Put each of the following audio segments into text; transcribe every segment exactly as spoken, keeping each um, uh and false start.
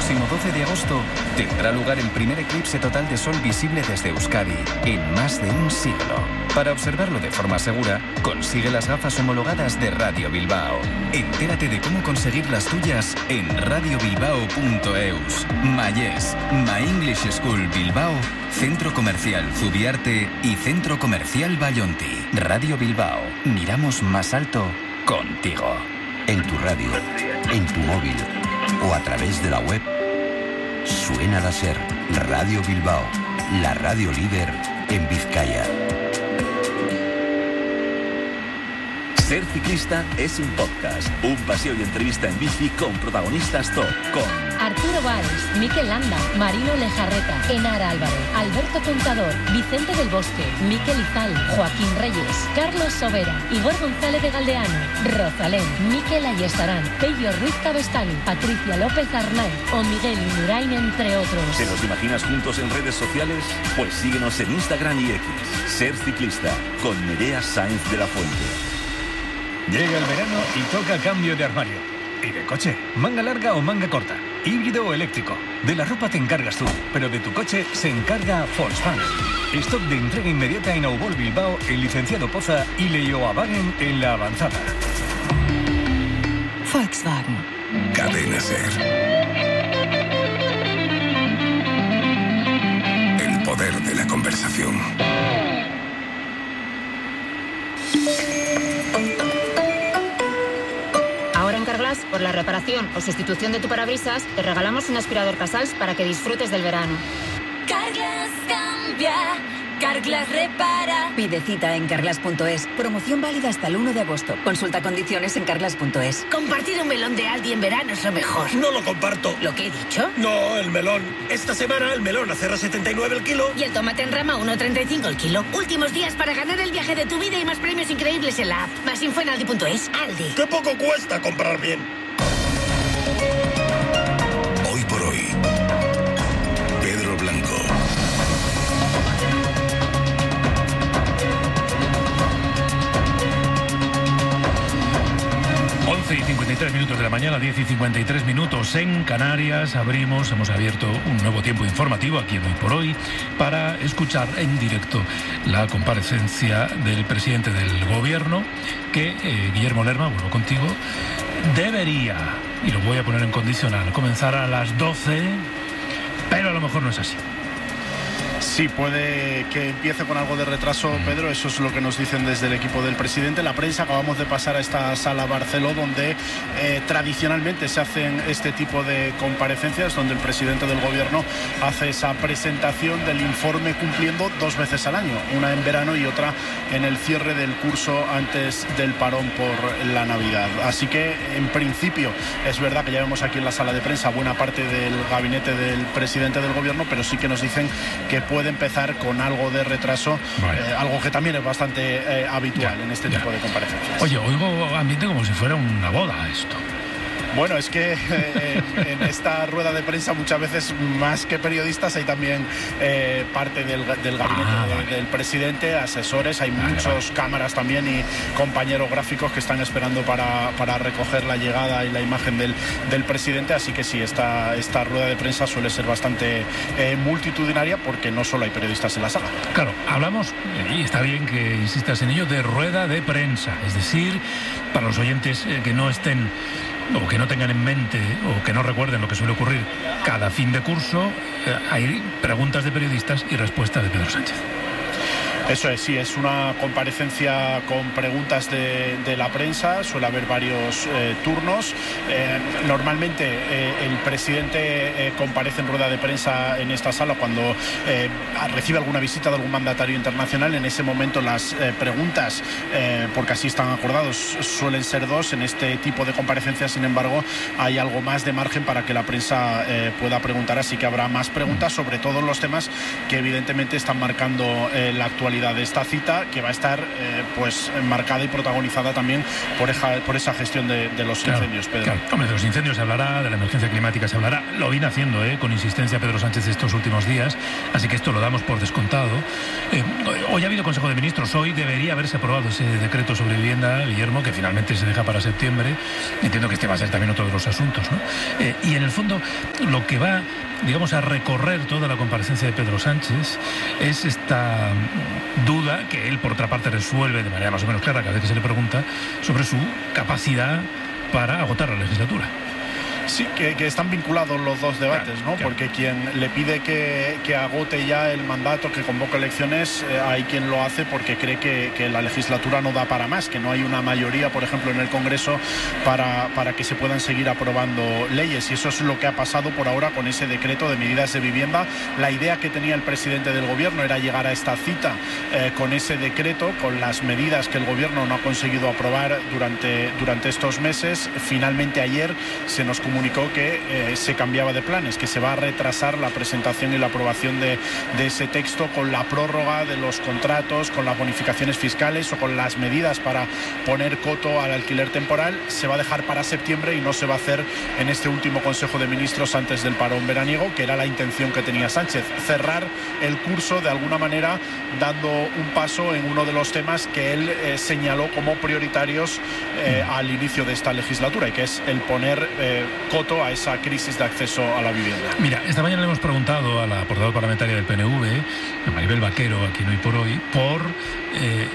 próximo doce de agosto tendrá lugar el primer eclipse total de sol visible desde Euskadi en más de un siglo. Para observarlo de forma segura, consigue las gafas homologadas de Radio Bilbao. Entérate de cómo conseguir las tuyas en radio bilbao punto eus. Mayés, My English School Bilbao, Centro Comercial Zubiarte y Centro Comercial Vallonti. Radio Bilbao, miramos más alto contigo. En tu radio, en tu móvil o a través de la web, suena la SER, Radio Bilbao, la radio líder en Vizcaya. Ser Ciclista es un podcast, un paseo y entrevista en bici con protagonistas top, con Arturo Valls, Mikel Landa, Marino Lejarreta, Enara Álvarez, Alberto Contador, Vicente del Bosque, Mikel Izal, Joaquín Reyes, Carlos Sobera, Igor González de Galdeano, Rosalén, Mikel Ayestarán, Pello Ruiz Cabestany, Patricia López Arnaiz o Miguel Indurain, entre otros. ¿Te los imaginas juntos en redes sociales? Pues síguenos en Instagram y X. Ser Ciclista, con Nerea Sáenz de la Fuente. Llega el verano y toca cambio de armario. ¿Y de coche? ¿Manga larga o manga corta? ¿Híbrido o eléctrico? De la ropa te encargas tú, pero de tu coche se encarga Volkswagen. Stock de entrega inmediata en Aubol Bilbao, el licenciado Poza y Leioawagen en La Avanzada. Volkswagen. Cadena SER. El poder de la conversación. Ahora en Carglass, por la reparación o sustitución de tu parabrisas, te regalamos un aspirador Casals para que disfrutes del verano. Carglass cambia, Carglass repara. Pide cita en carglass punto es. Promoción válida hasta el uno de agosto. Consulta condiciones en carglass punto es. Compartir un melón de Aldi en verano es lo mejor. No lo comparto. ¿Lo que he dicho? No, el melón. Esta semana el melón a cero coma setenta y nueve el kilo. Y el tomate en rama uno coma treinta y cinco el kilo. Últimos días para ganar el viaje de tu vida y más premios increíbles en la app. Más info en aldi punto es. Aldi. ¡Qué poco cuesta comprar bien! Hoy por hoy, Pedro Blanco. once y cincuenta y tres minutos de la mañana, diez y cincuenta y tres minutos en Canarias. Abrimos, hemos abierto un nuevo tiempo informativo aquí en Hoy por Hoy para escuchar en directo la comparecencia del presidente del gobierno que, eh, Guillermo Lerma, vuelvo contigo, debería, y lo voy a poner en condicional, comenzar a las doce, pero a lo mejor no es así. Sí, puede que empiece con algo de retraso, Pedro, eso es lo que nos dicen desde el equipo del presidente. La prensa, acabamos de pasar a esta sala Barceló, donde eh, tradicionalmente se hacen este tipo de comparecencias, donde el presidente del gobierno hace esa presentación del informe cumpliendo dos veces al año, una en verano y otra en el cierre del curso antes del parón por la Navidad. Así que, en principio, es verdad que ya vemos aquí en la sala de prensa buena parte del gabinete del presidente del gobierno, pero sí que nos dicen que puede empezar con algo de retraso, vale. eh, algo que también es bastante eh, habitual ya, en este ya. tipo de comparecencias. Oye, oigo ambiente como si fuera una boda esto. Bueno, es que eh, en, en esta rueda de prensa muchas veces, más que periodistas, hay también eh, parte del, del gabinete ah, vale. de, del presidente, asesores, hay vale, muchos vale. cámaras también y compañeros gráficos que están esperando para, para recoger la llegada y la imagen del, del presidente, así que sí, esta, esta rueda de prensa suele ser bastante eh, multitudinaria porque no solo hay periodistas en la sala. Claro, hablamos, y está bien que insistas en ello, de rueda de prensa, es decir, para los oyentes eh, que no estén o que no tengan en mente o que no recuerden lo que suele ocurrir cada fin de curso, eh, hay preguntas de periodistas y respuestas de Pedro Sánchez. Eso es, sí, es una comparecencia con preguntas de, de la prensa, suele haber varios eh, turnos. Eh, normalmente eh, el presidente eh, comparece en rueda de prensa en esta sala cuando eh, recibe alguna visita de algún mandatario internacional. En ese momento las eh, preguntas, eh, porque así están acordados, suelen ser dos. En este tipo de comparecencias, sin embargo, hay algo más de margen para que la prensa eh, pueda preguntar, así que habrá más preguntas sobre todos los temas que evidentemente están marcando eh, la actualidad salida de esta cita, que va a estar eh, pues marcada y protagonizada también por esa, por esa gestión de, de los claro, incendios, Pedro. Claro. Hombre, de los incendios se hablará, de la emergencia climática se hablará, lo viene haciendo eh, con insistencia Pedro Sánchez estos últimos días, así que esto lo damos por descontado. Eh, hoy ha habido Consejo de Ministros, hoy debería haberse aprobado ese decreto sobre vivienda, Guillermo, que finalmente se deja para septiembre. Entiendo que este va a ser también otro de los asuntos, ¿no? Eh, y en el fondo, lo que va, digamos, a recorrer toda la comparecencia de Pedro Sánchez es esta duda que él, por otra parte, resuelve de manera más o menos clara cada vez que se le pregunta sobre su capacidad para agotar la legislatura. Sí, que, que están vinculados los dos debates, claro, ¿no? Claro. Porque quien le pide que, que agote ya el mandato, que convoque elecciones, eh, hay quien lo hace porque cree que, que la legislatura no da para más, que no hay una mayoría, por ejemplo, en el Congreso para, para que se puedan seguir aprobando leyes. Y eso es lo que ha pasado por ahora con ese decreto de medidas de vivienda. La idea que tenía el presidente del Gobierno era llegar a esta cita eh, con ese decreto, con las medidas que el Gobierno no ha conseguido aprobar durante, durante estos meses. Finalmente ayer se nos comunicó comunicó que eh, se cambiaba de planes, que se va a retrasar la presentación y la aprobación de, de ese texto con la prórroga de los contratos, con las bonificaciones fiscales o con las medidas para poner coto al alquiler temporal. Se va a dejar para septiembre y no se va a hacer en este último Consejo de Ministros antes del parón veraniego, que era la intención que tenía Sánchez, cerrar el curso de alguna manera dando un paso en uno de los temas que él eh, señaló como prioritarios eh, al inicio de esta legislatura, y que es el poner eh, coto a esa crisis de acceso a la vivienda. Mira, esta mañana le hemos preguntado a la portavoz parlamentaria del P N V, a Maribel Vaquero, aquí en Hoy por Hoy, por eh,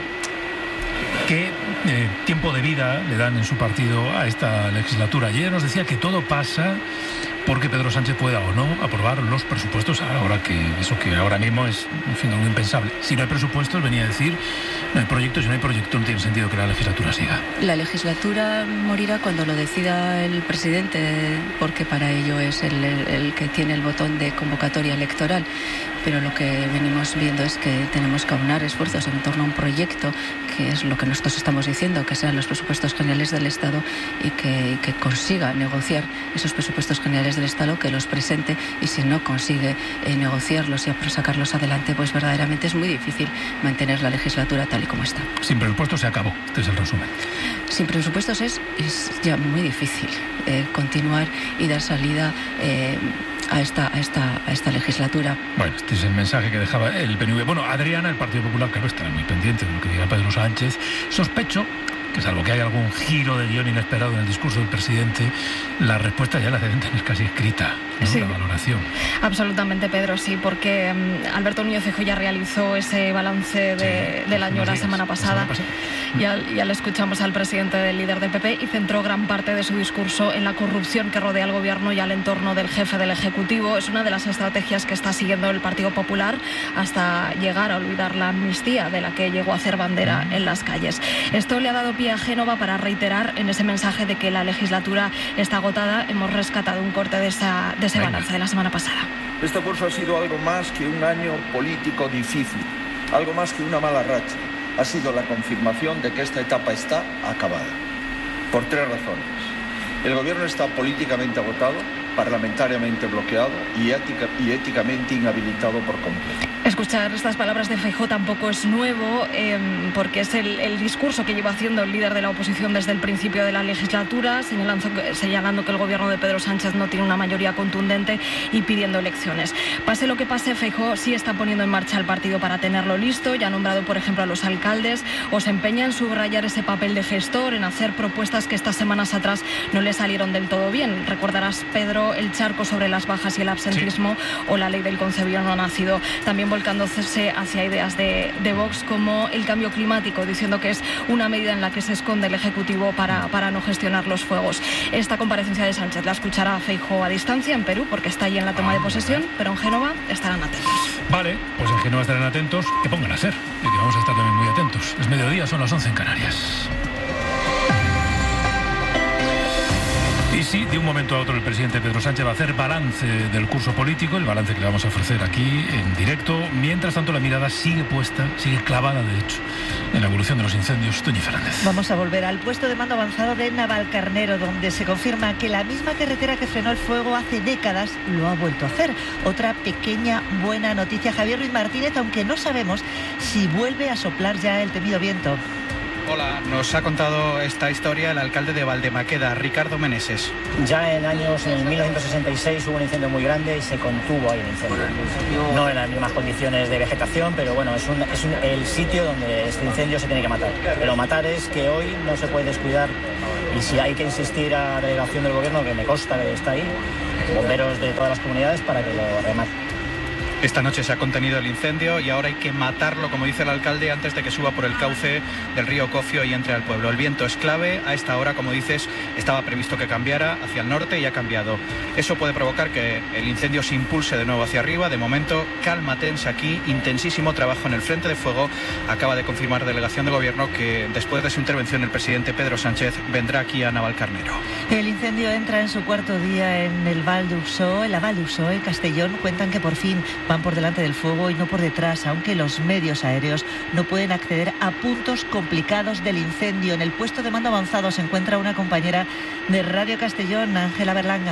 qué eh, tiempo de vida le dan en su partido a esta legislatura. Y ella nos decía que todo pasa porque Pedro Sánchez pueda o no aprobar los presupuestos, ahora que eso que ahora mismo es, en fin, algo impensable. Si no hay presupuestos, venía a decir, no hay proyectos, si no hay proyecto no tiene sentido que la legislatura siga. La legislatura morirá cuando lo decida el presidente, porque para ello es el, el, el que tiene el botón de convocatoria electoral. Pero lo que venimos viendo es que tenemos que aunar esfuerzos en torno a un proyecto, que es lo que nosotros estamos diciendo, que sean los presupuestos generales del Estado, y que, y que consiga negociar esos presupuestos generales del Estado, que los presente, y si no consigue eh, negociarlos y sacarlos adelante, pues verdaderamente es muy difícil mantener la legislatura tal y como está. Sin presupuestos se acabó, este es el resumen. Sin presupuestos es, es ya muy difícil eh, continuar y dar salida eh, a esta, a esta, a esta legislatura. Bueno, este es el mensaje que dejaba el P N V. Bueno, Adriana, el Partido Popular, claro, estará muy pendiente de lo que diga Pedro Sánchez. Sospecho que, salvo que haya algún giro de guión inesperado en el discurso del presidente, la respuesta ya la deben tener casi escrita, ¿no? Sí. La valoración. Absolutamente, Pedro, sí, porque um, Alberto Núñez Feijóo ya realizó ese balance de, sí, del año la semana pasada. La semana pasada. Ya, ya le escuchamos al presidente del líder del P P, y centró gran parte de su discurso en la corrupción que rodea al gobierno y al entorno del jefe del Ejecutivo. Es una de las estrategias que está siguiendo el Partido Popular hasta llegar a olvidar la amnistía de la que llegó a hacer bandera en las calles. Esto le ha dado pie a Génova para reiterar en ese mensaje de que la legislatura está agotada. Hemos rescatado un corte de, esa, de ese balance de la semana pasada. Este curso ha sido algo más que un año político difícil, algo más que una mala racha. Ha sido la confirmación de que esta etapa está acabada, por tres razones. El gobierno está políticamente agotado, parlamentariamente bloqueado y, ética, y éticamente inhabilitado por completo. Escuchar estas palabras de Feijóo tampoco es nuevo, eh, porque es el, el discurso que lleva haciendo el líder de la oposición desde el principio de la legislatura, señalando, señalando que el gobierno de Pedro Sánchez no tiene una mayoría contundente y pidiendo elecciones. Pase lo que pase, Feijóo sí está poniendo en marcha el partido para tenerlo listo. Ya ha nombrado, por ejemplo, a los alcaldes, o se empeña en subrayar ese papel de gestor, en hacer propuestas que estas semanas atrás no le salieron del todo bien. Recordarás, Pedro, el charco sobre las bajas y el absentismo, sí, o la ley del concebido no nacido. También volcándose hacia ideas de, de Vox, como el cambio climático, diciendo que es una medida en la que se esconde el Ejecutivo para, para no gestionar los fuegos. Esta comparecencia de Sánchez la escuchará Feijóo a distancia en Perú, porque está allí en la toma ah, de posesión, ¿verdad? Pero en Génova estarán atentos. Vale, pues en Génova estarán atentos, que pongan a ser, y que vamos a estar también muy atentos. Es mediodía, son las once en Canarias. Y sí, de un momento a otro el presidente Pedro Sánchez va a hacer balance del curso político, el balance que le vamos a ofrecer aquí en directo. Mientras tanto, la mirada sigue puesta, sigue clavada, de hecho, en la evolución de los incendios. Toñi Fernández. Vamos a volver al puesto de mando avanzado de Navalcarnero, donde se confirma que la misma carretera que frenó el fuego hace décadas lo ha vuelto a hacer. Otra pequeña buena noticia, Javier Ruiz Martínez, aunque no sabemos si vuelve a soplar ya el temido viento. Hola, nos ha contado esta historia el alcalde de Valdemaqueda, Ricardo Meneses. Ya en años, en mil novecientos sesenta y seis hubo un incendio muy grande y se contuvo ahí el incendio. No en las mismas condiciones de vegetación, pero bueno, es, un, es un, el sitio donde este incendio se tiene que matar. Pero matar es que hoy no se puede descuidar y si hay que insistir a la delegación del gobierno, que me consta que está ahí, bomberos de todas las comunidades para que lo rematen. Esta noche se ha contenido el incendio y ahora hay que matarlo, como dice el alcalde, antes de que suba por el cauce del río Cofio y entre al pueblo. El viento es clave. A esta hora, como dices, estaba previsto que cambiara hacia el norte y ha cambiado. Eso puede provocar que el incendio se impulse de nuevo hacia arriba. De momento, calma tensa aquí, intensísimo trabajo en el frente de fuego. Acaba de confirmar delegación de gobierno que después de su intervención el presidente Pedro Sánchez vendrá aquí a Navalcarnero. El incendio entra en su cuarto día en el Val d'Ursó, en la Val d'Ursó, en Castellón. Cuentan que por fin van por delante del fuego y no por detrás, aunque los medios aéreos no pueden acceder a puntos complicados del incendio. En el puesto de mando avanzado se encuentra una compañera de Radio Castellón, Ángela Berlanga.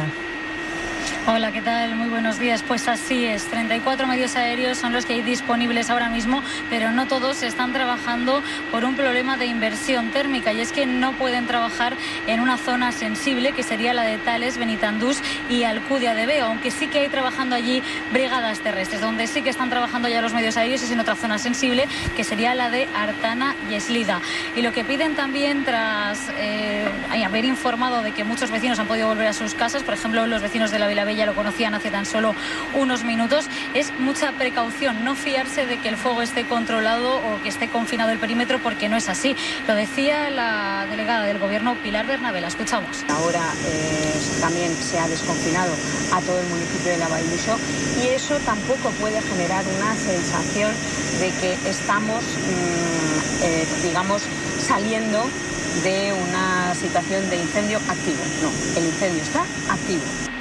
Hola, ¿qué tal? Muy buenos días. Pues así es, treinta y cuatro medios aéreos son los que hay disponibles ahora mismo, pero no todos están trabajando por un problema de inversión térmica, y es que no pueden trabajar en una zona sensible, que sería la de Tales, Benitandús y Alcudia de Veo, aunque sí que hay trabajando allí brigadas terrestres. Donde sí que están trabajando ya los medios aéreos es en otra zona sensible, que sería la de Artana y Eslida. Y lo que piden también, tras eh, haber informado de que muchos vecinos han podido volver a sus casas, por ejemplo, los vecinos de la Vilabella ya lo conocían hace tan solo unos minutos, es mucha precaución, no fiarse de que el fuego esté controlado o que esté confinado el perímetro, porque no es así. Lo decía la delegada del gobierno, Pilar Bernabé. La escuchamos. Ahora eh, también se ha desconfinado a todo el municipio de la Val d'Uixó y eso tampoco puede generar una sensación de que estamos, mmm, eh, digamos, saliendo de una situación de incendio activo. No, el incendio está activo.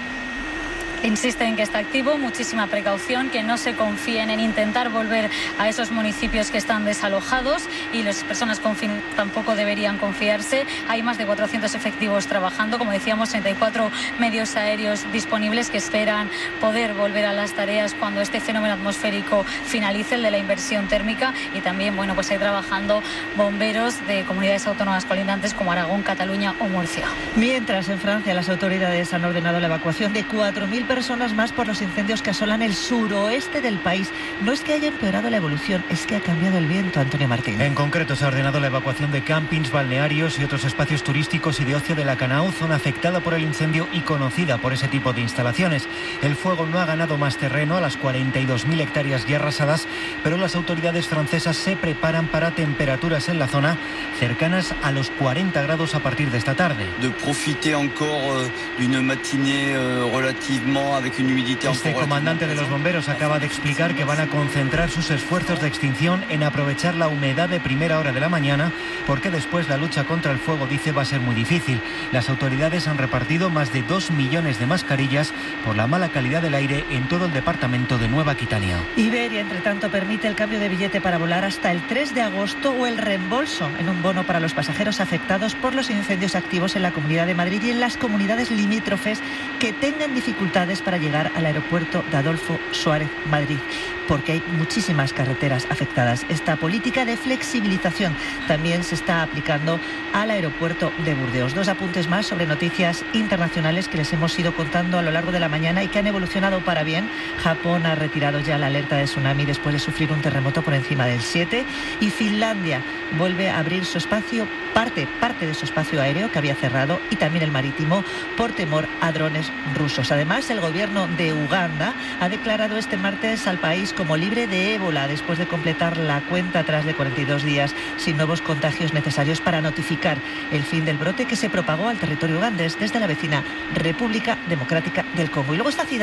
Insiste en que está activo, muchísima precaución, que no se confíen en intentar volver a esos municipios que están desalojados, y las personas confinadas tampoco deberían confiarse. Hay más de cuatrocientos efectivos trabajando, como decíamos, treinta y cuatro medios aéreos disponibles que esperan poder volver a las tareas cuando este fenómeno atmosférico finalice, el de la inversión térmica, y también, bueno, pues hay trabajando bomberos de comunidades autónomas colindantes como Aragón, Cataluña o Murcia. Mientras, en Francia, las autoridades han ordenado la evacuación de cuatro mil personas más por los incendios que asolan el suroeste del país. No es que haya empeorado la evolución, es que ha cambiado el viento, Antonio Martín. En concreto, se ha ordenado la evacuación de campings, balnearios y otros espacios turísticos y de ocio de la Canao, zona afectada por el incendio y conocida por ese tipo de instalaciones. El fuego no ha ganado más terreno a las cuarenta y dos mil hectáreas ya arrasadas, pero las autoridades francesas se preparan para temperaturas en la zona cercanas a los cuarenta grados a partir de esta tarde. De profiter encore d'une matinée relativement. Este comandante de los bomberos acaba de explicar que van a concentrar sus esfuerzos de extinción en aprovechar la humedad de primera hora de la mañana, porque después la lucha contra el fuego, dice, va a ser muy difícil. Las autoridades han repartido más de dos millones de mascarillas por la mala calidad del aire en todo el departamento de Nueva Aquitania. Iberia, entre tanto, permite el cambio de billete para volar hasta el tres de agosto o el reembolso en un bono para los pasajeros afectados por los incendios activos en la Comunidad de Madrid y en las comunidades limítrofes que tengan dificultades para llegar al aeropuerto de Adolfo Suárez, Madrid, porque hay muchísimas carreteras afectadas. Esta política de flexibilización también se está aplicando al aeropuerto de Burdeos. Dos apuntes más sobre noticias internacionales que les hemos ido contando a lo largo de la mañana y que han evolucionado para bien. Japón ha retirado ya la alerta de tsunami después de sufrir un terremoto por encima del siete, y Finlandia vuelve a abrir su espacio, parte, parte de su espacio aéreo que había cerrado, y también el marítimo, por temor a drones rusos. Además, el gobierno de Uganda ha declarado este martes al país como libre de ébola después de completar la cuenta atrás de cuarenta y dos días sin nuevos contagios necesarios para notificar el fin del brote que se propagó al territorio ugandés desde la vecina República Democrática del Congo. Y luego está Zidane,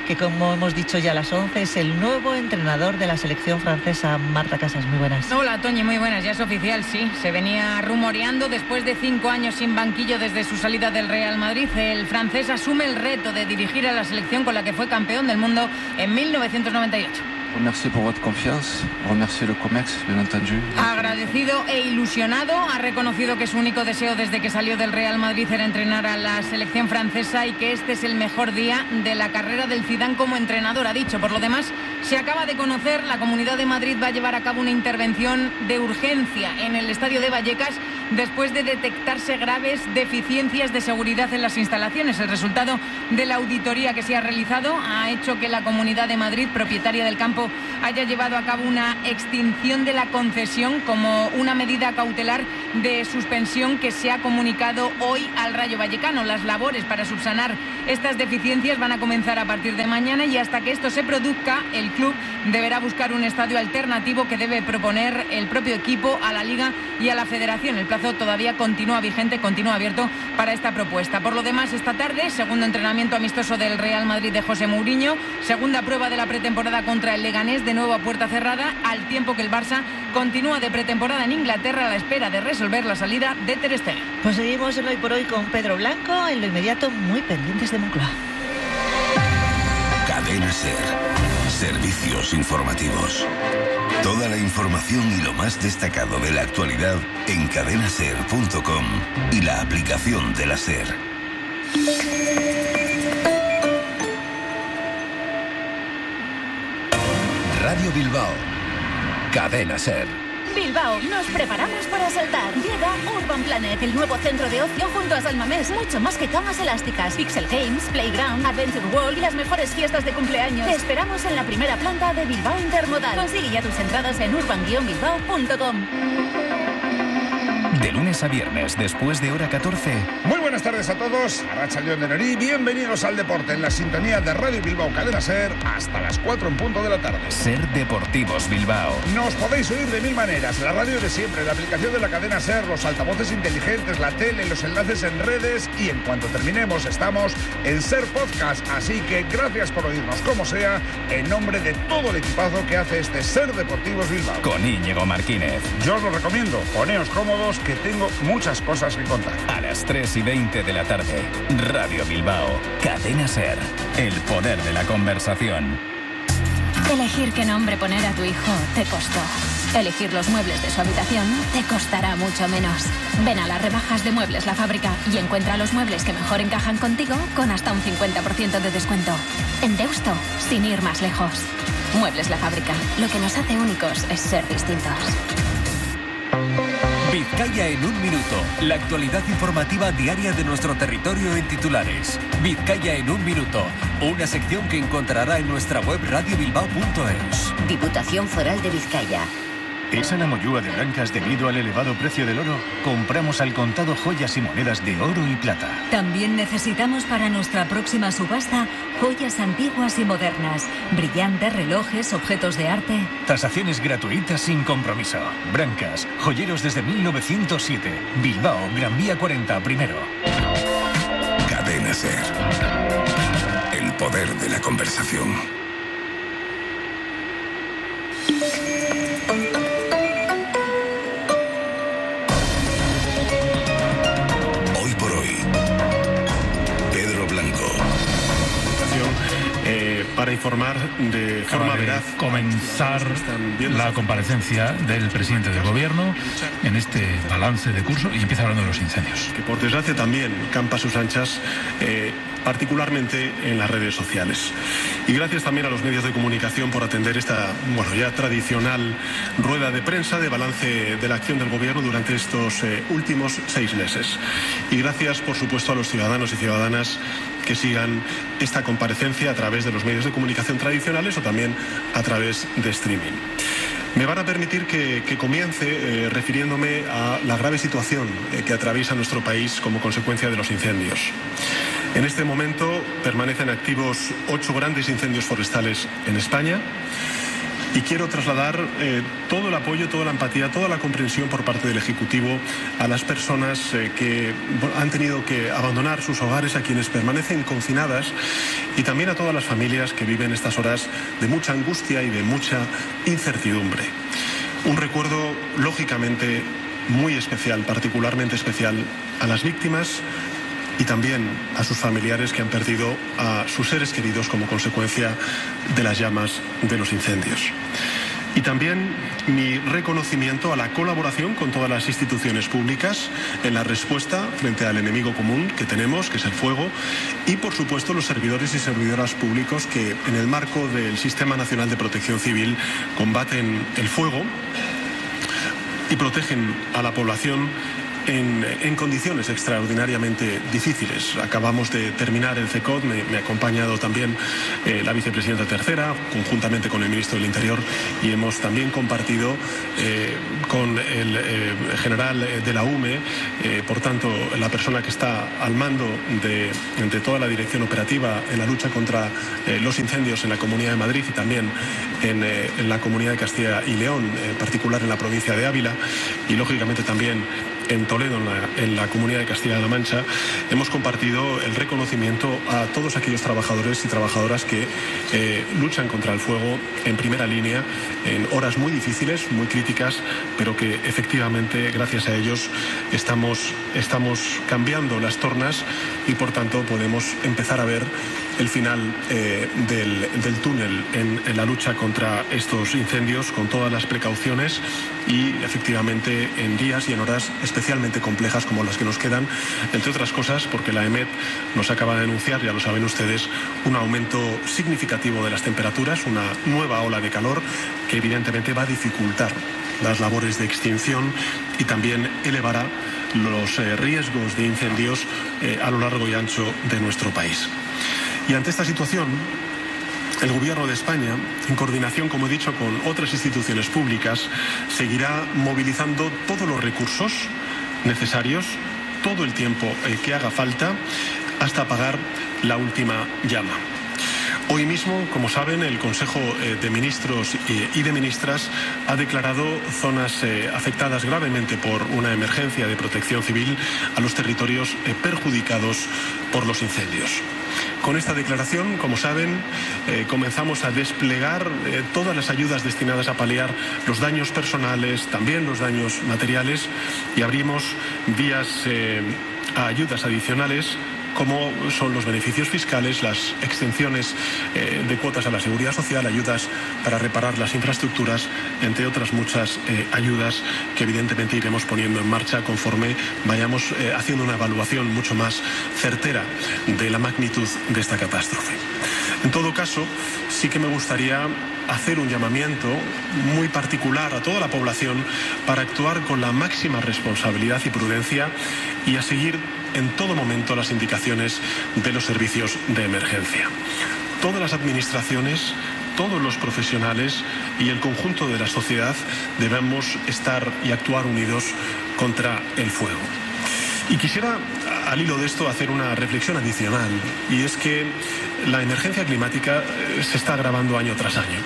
que como hemos dicho ya a las once es el nuevo entrenador de la selección francesa. Marta Casas, muy buenas. Hola Toñi, muy buenas, ya es oficial, sí. Se venía rumoreando después de cinco años sin banquillo desde su salida del Real Madrid. El francés asume el reto de dirigir a la selección con la que fue campeón del mundo en mil novecientos noventa y ocho. Remercier por votre confiance, remercier le comex, bien entendu. Agradecido e ilusionado, ha reconocido que su único deseo desde que salió del Real Madrid era entrenar a la selección francesa y que este es el mejor día de la carrera del Zidane como entrenador, ha dicho. Por lo demás, se acaba de conocer, la Comunidad de Madrid va a llevar a cabo una intervención de urgencia en el estadio de Vallecas después de detectarse graves deficiencias de seguridad en las instalaciones. El resultado de la auditoría que se ha realizado ha hecho que la Comunidad de Madrid, propietaria del campo, haya llevado a cabo una extinción de la concesión como una medida cautelar de suspensión que se ha comunicado hoy al Rayo Vallecano. Las labores para subsanar estas deficiencias van a comenzar a partir de mañana y hasta que esto se produzca, el club deberá buscar un estadio alternativo que debe proponer el propio equipo a la Liga y a la Federación. El plazo todavía continúa vigente, continúa abierto para esta propuesta. Por lo demás, esta tarde, segundo entrenamiento amistoso del Real Madrid de José Mourinho, segunda prueba de la pretemporada contra el Leganés, de nuevo a puerta cerrada, al tiempo que el Barça continúa de pretemporada en Inglaterra a la espera de resolver la salida de Ter Stegen. Pues seguimos en Hoy por Hoy con Pedro Blanco, en lo inmediato muy pendientes de Moncloa. Cadena SER. Servicios informativos. Toda la información y lo más destacado de la actualidad en cadena ser punto com y la aplicación de la SER. Radio Bilbao. Cadena SER. Bilbao, nos preparamos para saltar. Llega Urban Planet, el nuevo centro de ocio junto a San Mamés. Mucho más que camas elásticas, Pixel Games, Playground, Adventure World y las mejores fiestas de cumpleaños. Te esperamos en la primera planta de Bilbao Intermodal. Consigue ya tus entradas en urban guion bilbao punto com. De lunes a viernes, después de hora catorce. Muy buenas tardes a todos. Arratsaldeon de Norí. Bienvenidos al deporte en la sintonía de Radio Bilbao Cadena SER hasta las cuatro en punto de la tarde. SER Deportivos Bilbao. Nos podéis oír de mil maneras. La radio de siempre, la aplicación de la cadena SER, los altavoces inteligentes, la tele, los enlaces en redes y en cuanto terminemos estamos en SER Podcast. Así que gracias por oírnos como sea en nombre de todo el equipazo que hace este SER Deportivos Bilbao. Con Íñigo Martínez. Yo os lo recomiendo. Poneos cómodos que tengo muchas cosas que contar. A las tres y veinte de la tarde, Radio Bilbao, Cadena SER, el poder de la conversación. Elegir qué nombre poner a tu hijo te costó. Elegir los muebles de su habitación te costará mucho menos. Ven a las rebajas de Muebles La Fábrica y encuentra los muebles que mejor encajan contigo con hasta un cincuenta por ciento de descuento. En Deusto, sin ir más lejos. Muebles La Fábrica. Lo que nos hace únicos es ser distintos. Vizcaya en un minuto. La actualidad informativa diaria de nuestro territorio en titulares. Vizcaya en un minuto. Una sección que encontrará en nuestra web radio bilbao punto es. Diputación Foral de Vizcaya. ¿Es la mollúa de blancas debido al elevado precio del oro? Compramos al contado joyas y monedas de oro y plata. También necesitamos para nuestra próxima subasta joyas antiguas y modernas, brillantes, relojes, objetos de arte. Tasaciones gratuitas sin compromiso. Brancas, joyeros desde mil novecientos siete. Bilbao, Gran Vía cuarenta, primero. Cadena SER. El poder de la conversación. Para informar de Acaba forma de veraz. comenzar la comparecencia del presidente del gobierno en este balance de curso y empieza hablando de los incendios. Que por desgracia también campa a sus anchas, eh, particularmente en las redes sociales. Y gracias también a los medios de comunicación por atender esta, bueno, ya tradicional rueda de prensa de balance de la acción del gobierno durante estos eh, últimos seis meses. Y gracias, por supuesto, a los ciudadanos y ciudadanas que sigan esta comparecencia a través de los medios de comunicación tradicionales o también a través de streaming. Me van a permitir que, que comience eh, refiriéndome a la grave situación eh, que atraviesa nuestro país como consecuencia de los incendios. En este momento permanecen activos ocho grandes incendios forestales en España Y quiero trasladar eh, todo el apoyo, toda la empatía, toda la comprensión por parte del Ejecutivo a las personas eh, que han tenido que abandonar sus hogares, a quienes permanecen confinadas, y también a todas las familias que viven estas horas de mucha angustia y de mucha incertidumbre. Un recuerdo, lógicamente, muy especial, particularmente especial, a las víctimas y también a sus familiares que han perdido a sus seres queridos como consecuencia de las llamas de los incendios. Y también mi reconocimiento a la colaboración con todas las instituciones públicas en la respuesta frente al enemigo común que tenemos, que es el fuego, y por supuesto los servidores y servidoras públicos que en el marco del Sistema Nacional de Protección Civil combaten el fuego y protegen a la población En, en condiciones extraordinariamente difíciles. Acabamos de terminar el C E C O D, me, me ha acompañado también eh, la vicepresidenta tercera, conjuntamente con el ministro del Interior, y hemos también compartido eh, con el eh, general de la U M E, eh, por tanto, la persona que está al mando de, de toda la dirección operativa en la lucha contra eh, los incendios en la Comunidad de Madrid y también en, eh, en la Comunidad de Castilla y León, en particular en la provincia de Ávila, y lógicamente también en Toledo, en la, en la Comunidad de Castilla-La Mancha. Hemos compartido el reconocimiento a todos aquellos trabajadores y trabajadoras que eh, luchan contra el fuego en primera línea, en horas muy difíciles, muy críticas, pero que efectivamente, gracias a ellos, estamos, estamos cambiando las tornas y, por tanto, podemos empezar a ver el final eh, del, del túnel en, en la lucha contra estos incendios, con todas las precauciones y, efectivamente, en días y en horas especialmente complejas como las que nos quedan, entre otras cosas porque la EMET nos acaba de anunciar, ya lo saben ustedes, un aumento significativo de las temperaturas, una nueva ola de calor que evidentemente va a dificultar las labores de extinción y también elevará los eh, riesgos de incendios eh, a lo largo y ancho de nuestro país. Y ante esta situación, el Gobierno de España, en coordinación, como he dicho, con otras instituciones públicas, seguirá movilizando todos los recursos necesarios, todo el tiempo eh, que haga falta, hasta apagar la última llama. Hoy mismo, como saben, el Consejo eh, de Ministros eh, y de Ministras ha declarado zonas eh, afectadas gravemente por una emergencia de protección civil a los territorios eh, perjudicados por los incendios. Con esta declaración, como saben, eh, comenzamos a desplegar eh, todas las ayudas destinadas a paliar los daños personales, también los daños materiales, y abrimos vías eh, a ayudas adicionales, como son los beneficios fiscales, las exenciones eh, de cuotas a la seguridad social, ayudas para reparar las infraestructuras, entre otras muchas eh, ayudas que evidentemente iremos poniendo en marcha conforme vayamos eh, haciendo una evaluación mucho más certera de la magnitud de esta catástrofe. En todo caso, sí que me gustaría hacer un llamamiento muy particular a toda la población para actuar con la máxima responsabilidad y prudencia y a seguir en todo momento las indicaciones de los servicios de emergencia. Todas las administraciones, todos los profesionales y el conjunto de la sociedad debemos estar y actuar unidos contra el fuego. Y quisiera, al hilo de esto, hacer una reflexión adicional, y es que la emergencia climática se está agravando año tras año.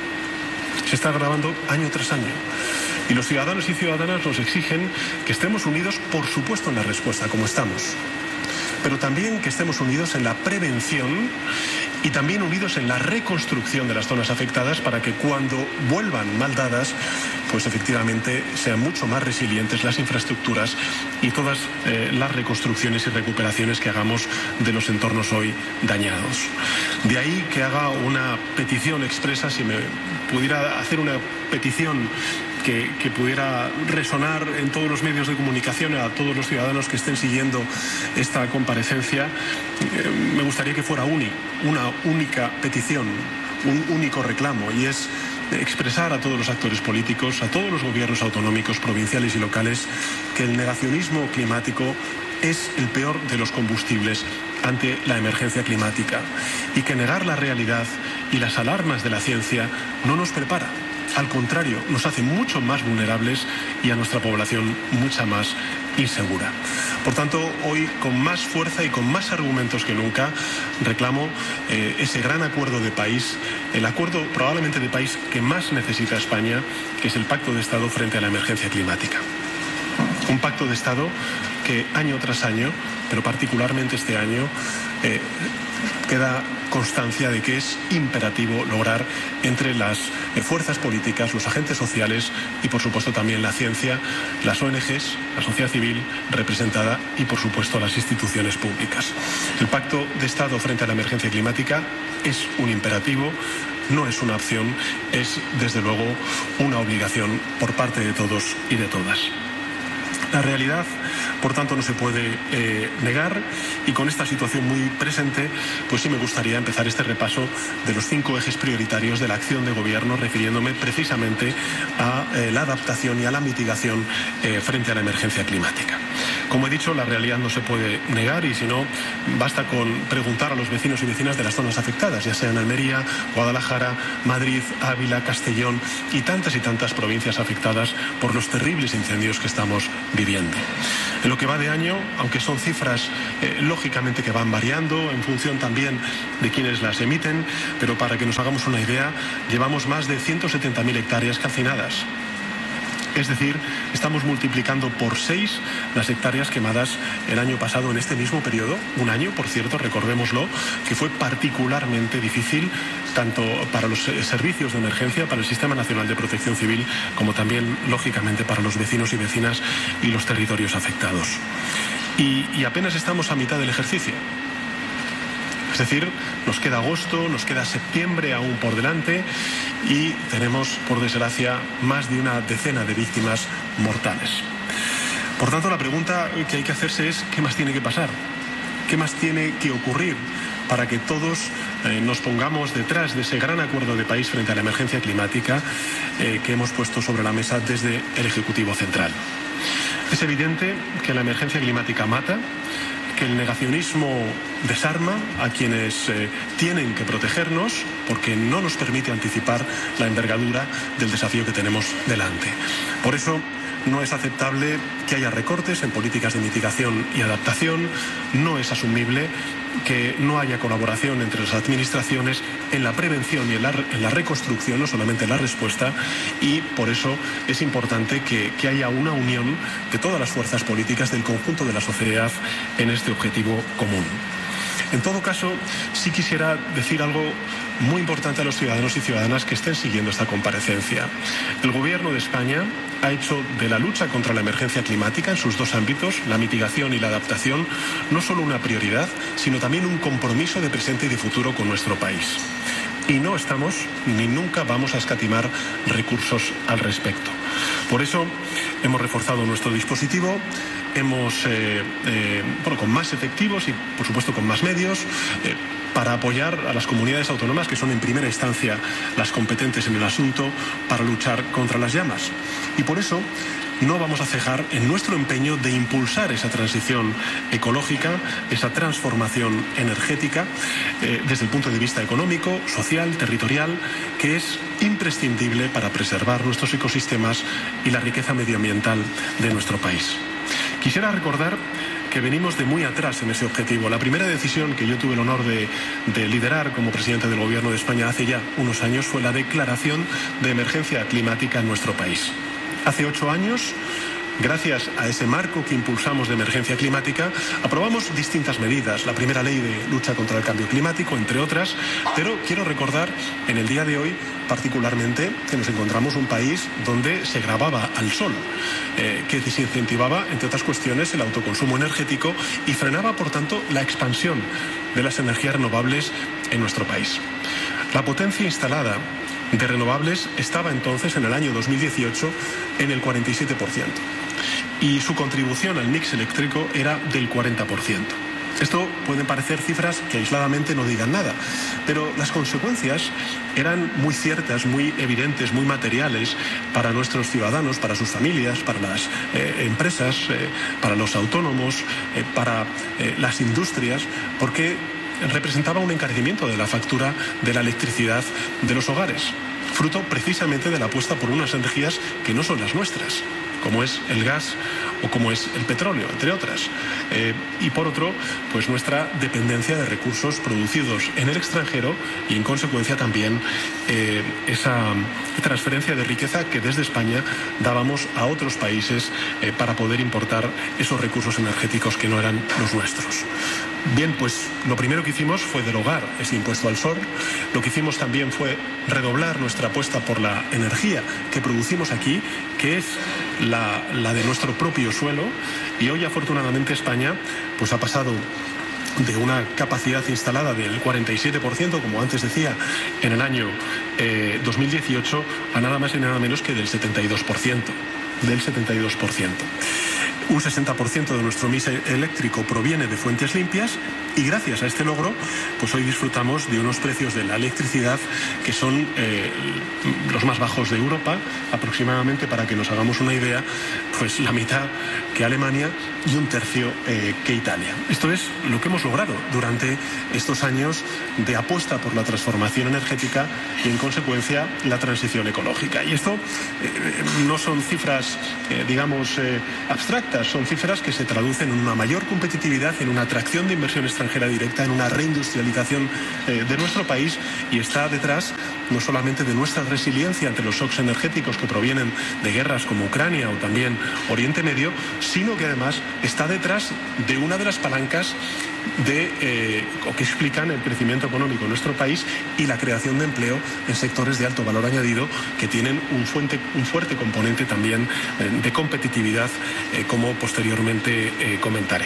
Se está agravando año tras año. Y los ciudadanos y ciudadanas nos exigen que estemos unidos, por supuesto, en la respuesta, como estamos, pero también que estemos unidos en la prevención y también unidos en la reconstrucción de las zonas afectadas para que cuando vuelvan mal dadas, pues efectivamente sean mucho más resilientes las infraestructuras y todas eh, las reconstrucciones y recuperaciones que hagamos de los entornos hoy dañados. De ahí que haga una petición expresa, si me pudiera hacer una petición Que, que pudiera resonar en todos los medios de comunicación a todos los ciudadanos que estén siguiendo esta comparecencia, eh, me gustaría que fuera uni, una única petición, un único reclamo, y es expresar a todos los actores políticos, a todos los gobiernos autonómicos, provinciales y locales, que el negacionismo climático es el peor de los combustibles ante la emergencia climática y que negar la realidad y las alarmas de la ciencia no nos prepara. Al contrario, nos hace mucho más vulnerables y a nuestra población mucha más y segura. Por tanto, hoy con más fuerza y con más argumentos que nunca reclamo eh, ese gran acuerdo de país, el acuerdo probablemente de país que más necesita España, que es el Pacto de Estado frente a la emergencia climática. Un pacto de Estado que año tras año, pero particularmente este año, eh, queda constancia de que es imperativo lograr entre las eh, fuerzas políticas, los agentes sociales y por supuesto también la ciencia, las O N Ges, la sociedad civil representada y por supuesto las instituciones públicas. El Pacto de Estado frente a la emergencia climática es un imperativo, no es una opción, es desde luego una obligación por parte de todos y de todas. La realidad, por tanto, no se puede eh, negar, y con esta situación muy presente, pues sí me gustaría empezar este repaso de los cinco ejes prioritarios de la acción de gobierno, refiriéndome precisamente a eh, la adaptación y a la mitigación eh, frente a la emergencia climática. Como he dicho, la realidad no se puede negar, y si no, basta con preguntar a los vecinos y vecinas de las zonas afectadas, ya sean Almería, Guadalajara, Madrid, Ávila, Castellón y tantas y tantas provincias afectadas por los terribles incendios que estamos viviendo. En lo que va de año, aunque son cifras eh, lógicamente que van variando en función también de quienes las emiten, pero para que nos hagamos una idea, llevamos más de ciento setenta mil hectáreas calcinadas. Es decir, estamos multiplicando por seis las hectáreas quemadas el año pasado en este mismo periodo. Un año, por cierto, recordémoslo, que fue particularmente difícil tanto para los servicios de emergencia, para el Sistema Nacional de Protección Civil, como también, lógicamente, para los vecinos y vecinas y los territorios afectados. Y, y apenas estamos a mitad del ejercicio. Es decir, nos queda agosto, nos queda septiembre aún por delante y tenemos, por desgracia, más de una decena de víctimas mortales. Por tanto, la pregunta que hay que hacerse es ¿qué más tiene que pasar? ¿Qué más tiene que ocurrir para que todos eh, nos pongamos detrás de ese gran acuerdo de país frente a la emergencia climática eh, que hemos puesto sobre la mesa desde el Ejecutivo Central? Es evidente que la emergencia climática mata, que el negacionismo desarma a quienes eh, tienen que protegernos porque no nos permite anticipar la envergadura del desafío que tenemos delante. Por eso no es aceptable que haya recortes en políticas de mitigación y adaptación, no es asumible que no haya colaboración entre las administraciones en la prevención y en la, en la reconstrucción, no solamente en la respuesta, y por eso es importante que, que haya una unión de todas las fuerzas políticas del conjunto de la sociedad en este objetivo común. En todo caso, sí quisiera decir algo muy importante a los ciudadanos y ciudadanas que estén siguiendo esta comparecencia. El Gobierno de España ha hecho de la lucha contra la emergencia climática en sus dos ámbitos, la mitigación y la adaptación, no solo una prioridad, sino también un compromiso de presente y de futuro con nuestro país. Y no estamos ni nunca vamos a escatimar recursos al respecto. Por eso hemos reforzado nuestro dispositivo, hemos, eh, eh, bueno, con más efectivos y, por supuesto, con más medios, eh, para apoyar a las comunidades autónomas, que son en primera instancia las competentes en el asunto, para luchar contra las llamas. Y por eso no vamos a cejar en nuestro empeño de impulsar esa transición ecológica, esa transformación energética, eh, desde el punto de vista económico, social, territorial, que es imprescindible para preservar nuestros ecosistemas y la riqueza medioambiental de nuestro país. Quisiera recordar que venimos de muy atrás en ese objetivo. La primera decisión que yo tuve el honor de, de liderar como presidente del Gobierno de España hace ya unos años fue la declaración de emergencia climática en nuestro país. Hace ocho años, gracias a ese marco que impulsamos de emergencia climática, aprobamos distintas medidas. La primera ley de lucha contra el cambio climático, entre otras, pero quiero recordar en el día de hoy particularmente que nos encontramos un país donde se grababa al sol, eh, que desincentivaba, entre otras cuestiones, el autoconsumo energético y frenaba, por tanto, la expansión de las energías renovables en nuestro país. La potencia instalada de renovables estaba entonces, en el año dos mil dieciocho, en el cuarenta y siete por ciento y su contribución al mix eléctrico era del cuarenta por ciento. Esto pueden parecer cifras que aisladamente no digan nada, pero las consecuencias eran muy ciertas, muy evidentes, muy materiales para nuestros ciudadanos, para sus familias, para las eh, empresas, eh, para los autónomos, eh, para eh, las industrias, porque representaba un encarecimiento de la factura de la electricidad de los hogares. fruto precisamente de la apuesta por unas energías que no son las nuestras, como es el gas o como es el petróleo, entre otras. Eh, y por otro, pues nuestra dependencia de recursos producidos en el extranjero y en consecuencia también eh, esa transferencia de riqueza que desde España dábamos a otros países eh, para poder importar esos recursos energéticos que no eran los nuestros. Bien, pues lo primero que hicimos fue derogar ese impuesto al sol. Lo que hicimos también fue redoblar nuestra apuesta por la energía que producimos aquí, que es la, la de nuestro propio suelo. Y hoy, afortunadamente, España pues ha pasado de una capacidad instalada del cuarenta y siete por ciento, como antes decía, en el año eh, dos mil dieciocho, a nada más y nada menos que del setenta y dos por ciento. Del setenta y dos por ciento. Un sesenta por ciento de nuestro mix eléctrico proviene de fuentes limpias y gracias a este logro, pues hoy disfrutamos de unos precios de la electricidad que son eh, los más bajos de Europa, aproximadamente, para que nos hagamos una idea, pues la mitad que Alemania y un tercio eh, que Italia. Esto es lo que hemos logrado durante estos años de apuesta por la transformación energética y, en consecuencia, la transición ecológica. Y esto eh, no son cifras, eh, digamos, eh, abstractas, son cifras que se traducen en una mayor competitividad, en una atracción de inversión extranjera directa, en una reindustrialización eh, de nuestro país, y está detrás no solamente de nuestra resiliencia ante los shocks energéticos que provienen de guerras como Ucrania o también Oriente Medio, sino que además está detrás de una de las palancas de, eh, o que explican el crecimiento económico en nuestro país y la creación de empleo en sectores de alto valor añadido que tienen un, fuente, un fuerte componente también eh, de competitividad, eh, como posteriormente eh, comentaré.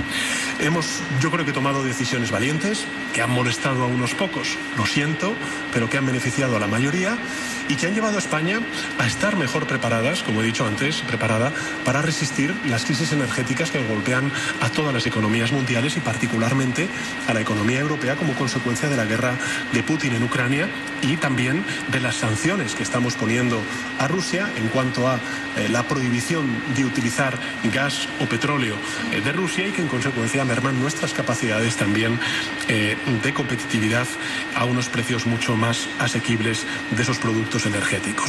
Hemos, yo creo que, tomado decisiones valientes, que han molestado a unos pocos, lo siento, pero que han beneficiado a la mayoría y que han llevado a España a estar mejor preparadas, como he dicho antes, preparada para resistir las crisis energéticas que golpean a todas las economías mundiales y particularmente a la economía europea como consecuencia de la guerra de Putin en Ucrania y también de las sanciones que estamos poniendo a Rusia en cuanto a eh, la prohibición de utilizar gas o petróleo eh, de Rusia y que en consecuencia merman nuestras capacidades también eh, de competitividad a unos precios mucho más asequibles de esos productos energéticos.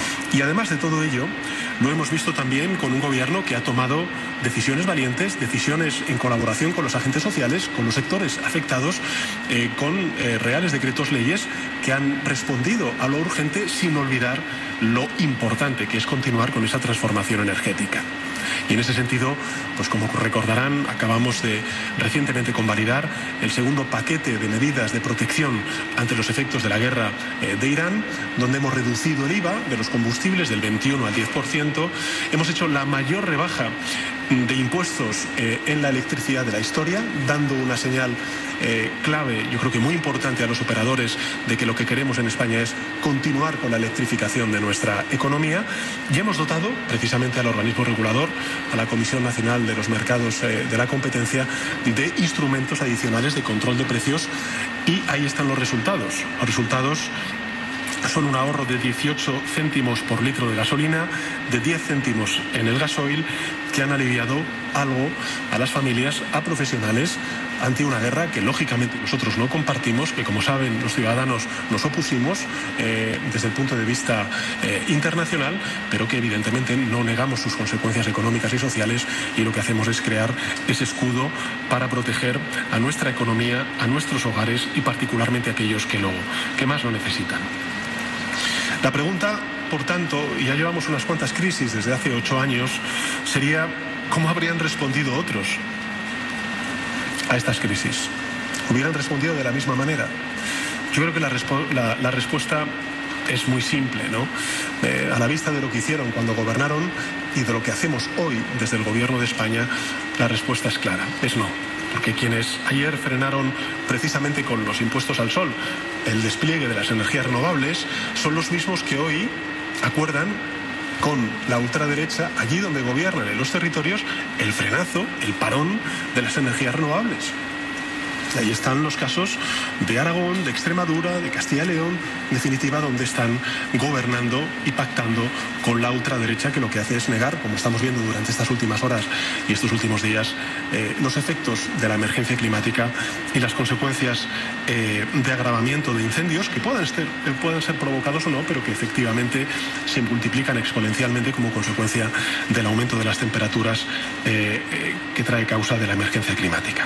Y además de todo ello, lo hemos visto también con un gobierno que ha tomado decisiones valientes, decisiones en colaboración con los agentes sociales, con los sectores afectados, eh, con eh, reales decretos leyes que han respondido a lo urgente sin olvidar lo importante que es continuar con esa transformación energética. Y en ese sentido, pues como recordarán, acabamos de recientemente convalidar el segundo paquete de medidas de protección ante los efectos de la guerra eh, de Irán, donde hemos reducido el I V A de los combustibles del veintiuno al diez por ciento, hemos hecho la mayor rebaja de impuestos eh, en la electricidad de la historia, dando una señal eh, clave, yo creo que muy importante a los operadores, de que lo que queremos en España es continuar con la electrificación de nuestra economía, y hemos dotado precisamente al organismo regulador, a la Comisión Nacional de los Mercados eh, de la Competencia, de instrumentos adicionales de control de precios, y ahí están los resultados. Los resultados son un ahorro de dieciocho céntimos por litro de gasolina, de diez céntimos en el gasoil, que han aliviado algo a las familias, a profesionales, ante una guerra que lógicamente nosotros no compartimos, que como saben los ciudadanos nos opusimos eh, desde el punto de vista eh, internacional, pero que evidentemente no negamos sus consecuencias económicas y sociales, y lo que hacemos es crear ese escudo para proteger a nuestra economía, a nuestros hogares y particularmente a aquellos que, lo, que más lo necesitan. La pregunta, por tanto, y ya llevamos unas cuantas crisis desde hace ocho años, sería ¿cómo habrían respondido otros a estas crisis? ¿Hubieran respondido de la misma manera? Yo creo que la, la, la respuesta es muy simple, ¿no? Eh, a la vista de lo que hicieron cuando gobernaron y de lo que hacemos hoy desde el Gobierno de España, la respuesta es clara, es no. Porque quienes ayer frenaron precisamente con los impuestos al sol el despliegue de las energías renovables son los mismos que hoy acuerdan con la ultraderecha, allí donde gobiernan en los territorios, el frenazo, el parón de las energías renovables. Y ahí están los casos de Aragón, de Extremadura, de Castilla y León, en definitiva, donde están gobernando y pactando con la ultraderecha, que lo que hace es negar, como estamos viendo durante estas últimas horas y estos últimos días, eh, los efectos de la emergencia climática y las consecuencias eh, de agravamiento de incendios, que puedan ser, eh, puedan ser provocados o no, pero que efectivamente se multiplican exponencialmente como consecuencia del aumento de las temperaturas eh, eh, que trae causa de la emergencia climática.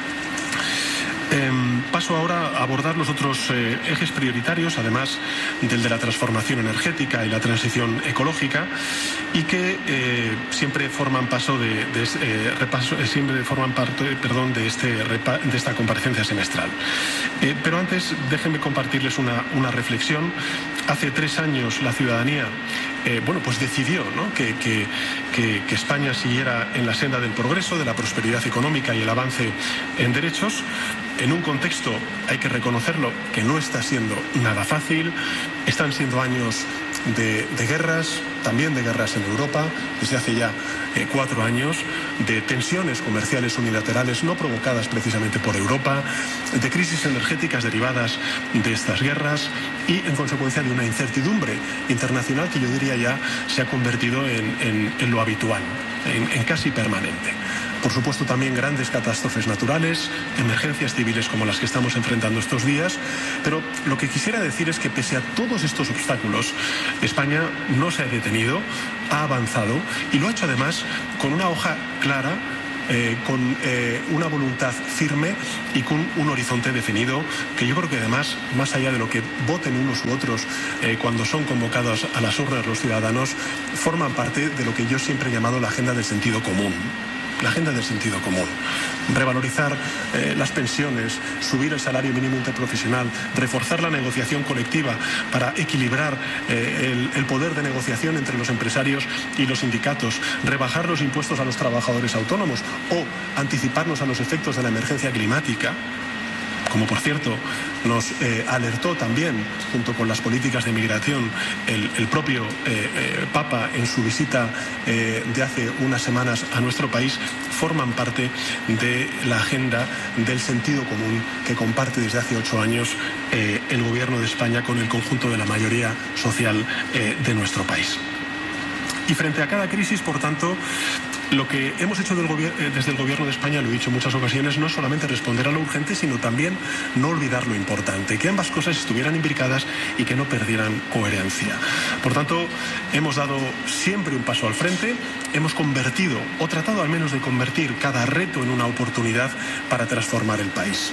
Eh, paso ahora a abordar los otros eh, ejes prioritarios, además del de la transformación energética y la transición ecológica, y que eh, siempre forman paso de, de eh, repaso, eh, siempre forman parte, perdón, de este repa, de esta comparecencia semestral. Eh, pero antes, déjenme compartirles una, una reflexión. Hace tres años la ciudadanía, eh, bueno, pues decidió, ¿no?, que, que, que, que España siguiera en la senda del progreso, de la prosperidad económica y el avance en derechos, en un contexto, hay que reconocerlo, que no está siendo nada fácil. Están siendo años de, de guerras, también de guerras en Europa, desde hace ya eh, cuatro años, de tensiones comerciales unilaterales no provocadas precisamente por Europa, de crisis energéticas derivadas de estas guerras y, en consecuencia, de una incertidumbre internacional que yo diría ya se ha convertido en, en, en lo habitual, en, en casi permanente. Por supuesto, también grandes catástrofes naturales, emergencias civiles como las que estamos enfrentando estos días, pero lo que quisiera decir es que pese a todos estos obstáculos, España no se ha detenido, ha avanzado y lo ha hecho además con una hoja clara, eh, con eh, una voluntad firme y con un horizonte definido, que yo creo que además, más allá de lo que voten unos u otros eh, cuando son convocados a las urnas los ciudadanos, forman parte de lo que yo siempre he llamado la agenda del sentido común. La agenda del sentido común. Revalorizar eh, las pensiones, subir el salario mínimo interprofesional, reforzar la negociación colectiva para equilibrar eh, el, el poder de negociación entre los empresarios y los sindicatos, rebajar los impuestos a los trabajadores autónomos o anticiparnos a los efectos de la emergencia climática, como por cierto nos eh, alertó también, junto con las políticas de migración, el, el propio eh, eh, Papa en su visita eh, de hace unas semanas a nuestro país, forman parte de la agenda del sentido común que comparte desde hace ocho años eh, el Gobierno de España con el conjunto de la mayoría social eh, de nuestro país. Y frente a cada crisis, por tanto, lo que hemos hecho del desde el Gobierno de España, lo he dicho en muchas ocasiones, no es solamente responder a lo urgente, sino también no olvidar lo importante, que ambas cosas estuvieran imbricadas y que no perdieran coherencia. Por tanto, hemos dado siempre un paso al frente, hemos convertido, o tratado al menos de convertir, cada reto en una oportunidad para transformar el país.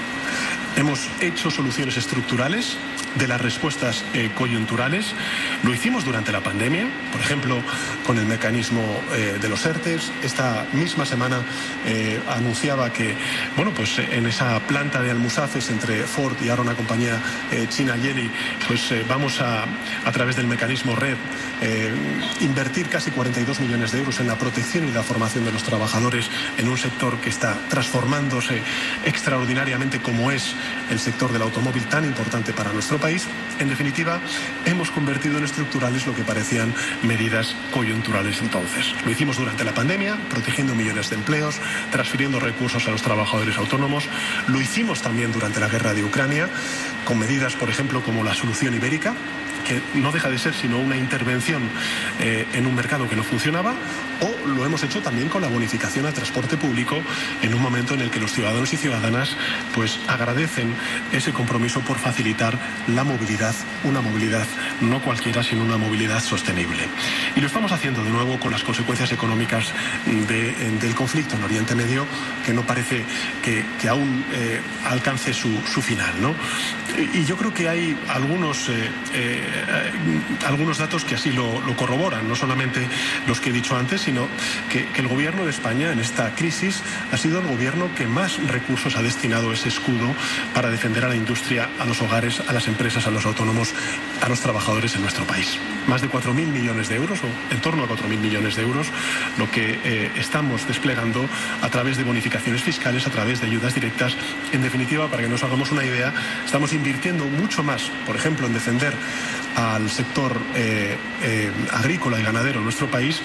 Hemos hecho soluciones estructurales de las respuestas eh, coyunturales. Lo hicimos durante la pandemia, por ejemplo, con el mecanismo eh, de los ERTES. Esta misma semana eh, anunciaba que, bueno, pues en esa planta de Almusafes entre Ford y ahora una compañía eh, china, Yeli, pues eh, vamos a, a través del mecanismo RED, eh, invertir casi cuarenta y dos millones de euros en la protección y la formación de los trabajadores en un sector que está transformándose extraordinariamente, como es el sector del automóvil, tan importante para nuestro país. En definitiva, hemos convertido en estructurales lo que parecían medidas coyunturales entonces. Lo hicimos durante la pandemia, protegiendo millones de empleos, transfiriendo recursos a los trabajadores autónomos. Lo hicimos también durante la guerra de Ucrania, con medidas, por ejemplo, como la solución ibérica, que no deja de ser sino una intervención eh, en un mercado que no funcionaba, o lo hemos hecho también con la bonificación al transporte público en un momento en el que los ciudadanos y ciudadanas pues agradecen ese compromiso por facilitar la movilidad, una movilidad no cualquiera, sino una movilidad sostenible. Y lo estamos haciendo de nuevo con las consecuencias económicas de, del conflicto en Oriente Medio, que no parece que, que aún eh, alcance su, su final, ¿no? Y yo creo que hay algunos, eh, eh, algunos datos que así lo, lo corroboran, no solamente los que he dicho antes, sino que, que el Gobierno de España en esta crisis ha sido el gobierno que más recursos ha destinado a ese escudo para defender a la industria, a los hogares, a las empresas, a los autónomos, a los trabajadores en nuestro país. Más de cuatro mil millones de euros, o en torno a cuatro mil millones de euros, lo que eh, estamos desplegando a través de bonificaciones fiscales, a través de ayudas directas. En definitiva, para que nos hagamos una idea, estamos invirtiendo mucho más, por ejemplo, en defender al sector eh, eh, agrícola y ganadero en nuestro país,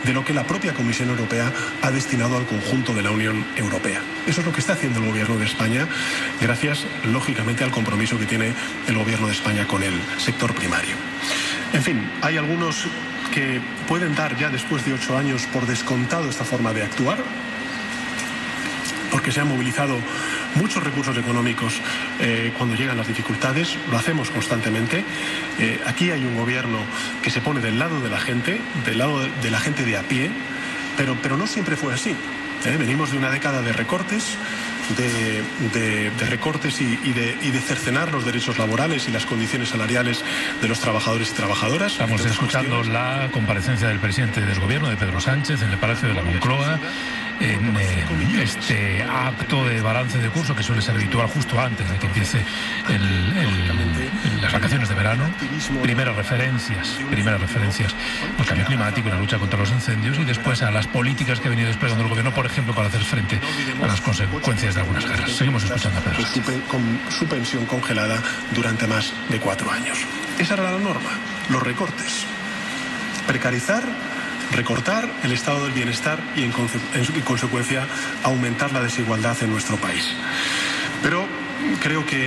de lo que la propia Comisión Europea ha destinado al conjunto de la Unión Europea. Eso es lo que está haciendo el Gobierno de España, gracias, lógicamente, al compromiso que tiene el Gobierno de España con el sector primario. En fin, hay algunos que pueden dar ya después de ocho años por descontado esta forma de actuar, porque se han movilizado muchos recursos económicos eh, cuando llegan las dificultades, lo hacemos constantemente. Eh, aquí hay un gobierno que se pone del lado de la gente, del lado de, de la gente de a pie, pero, pero no siempre fue así. ¿eh? Venimos de una década de recortes, de, de, de recortes y, y, de, y de cercenar los derechos laborales y las condiciones salariales de los trabajadores y trabajadoras. Estamos escuchando la comparecencia del presidente del gobierno, de Pedro Sánchez, en el Palacio de la Moncloa, en eh, este acto de balance de curso que suele ser habitual justo antes de que empiece el, el, las vacaciones de verano. Primeras referencias, primeras referencias al cambio climático y la lucha contra los incendios, y después a las políticas que ha venido desplegando el gobierno, por ejemplo, para hacer frente a las consecuencias de algunas guerras. Seguimos escuchando a Pedro Sánchez. Con su pensión congelada durante más de cuatro años. Esa era la norma, los recortes. Precarizar, recortar el estado del bienestar y en, conse en consecuencia aumentar la desigualdad en nuestro país. Pero creo que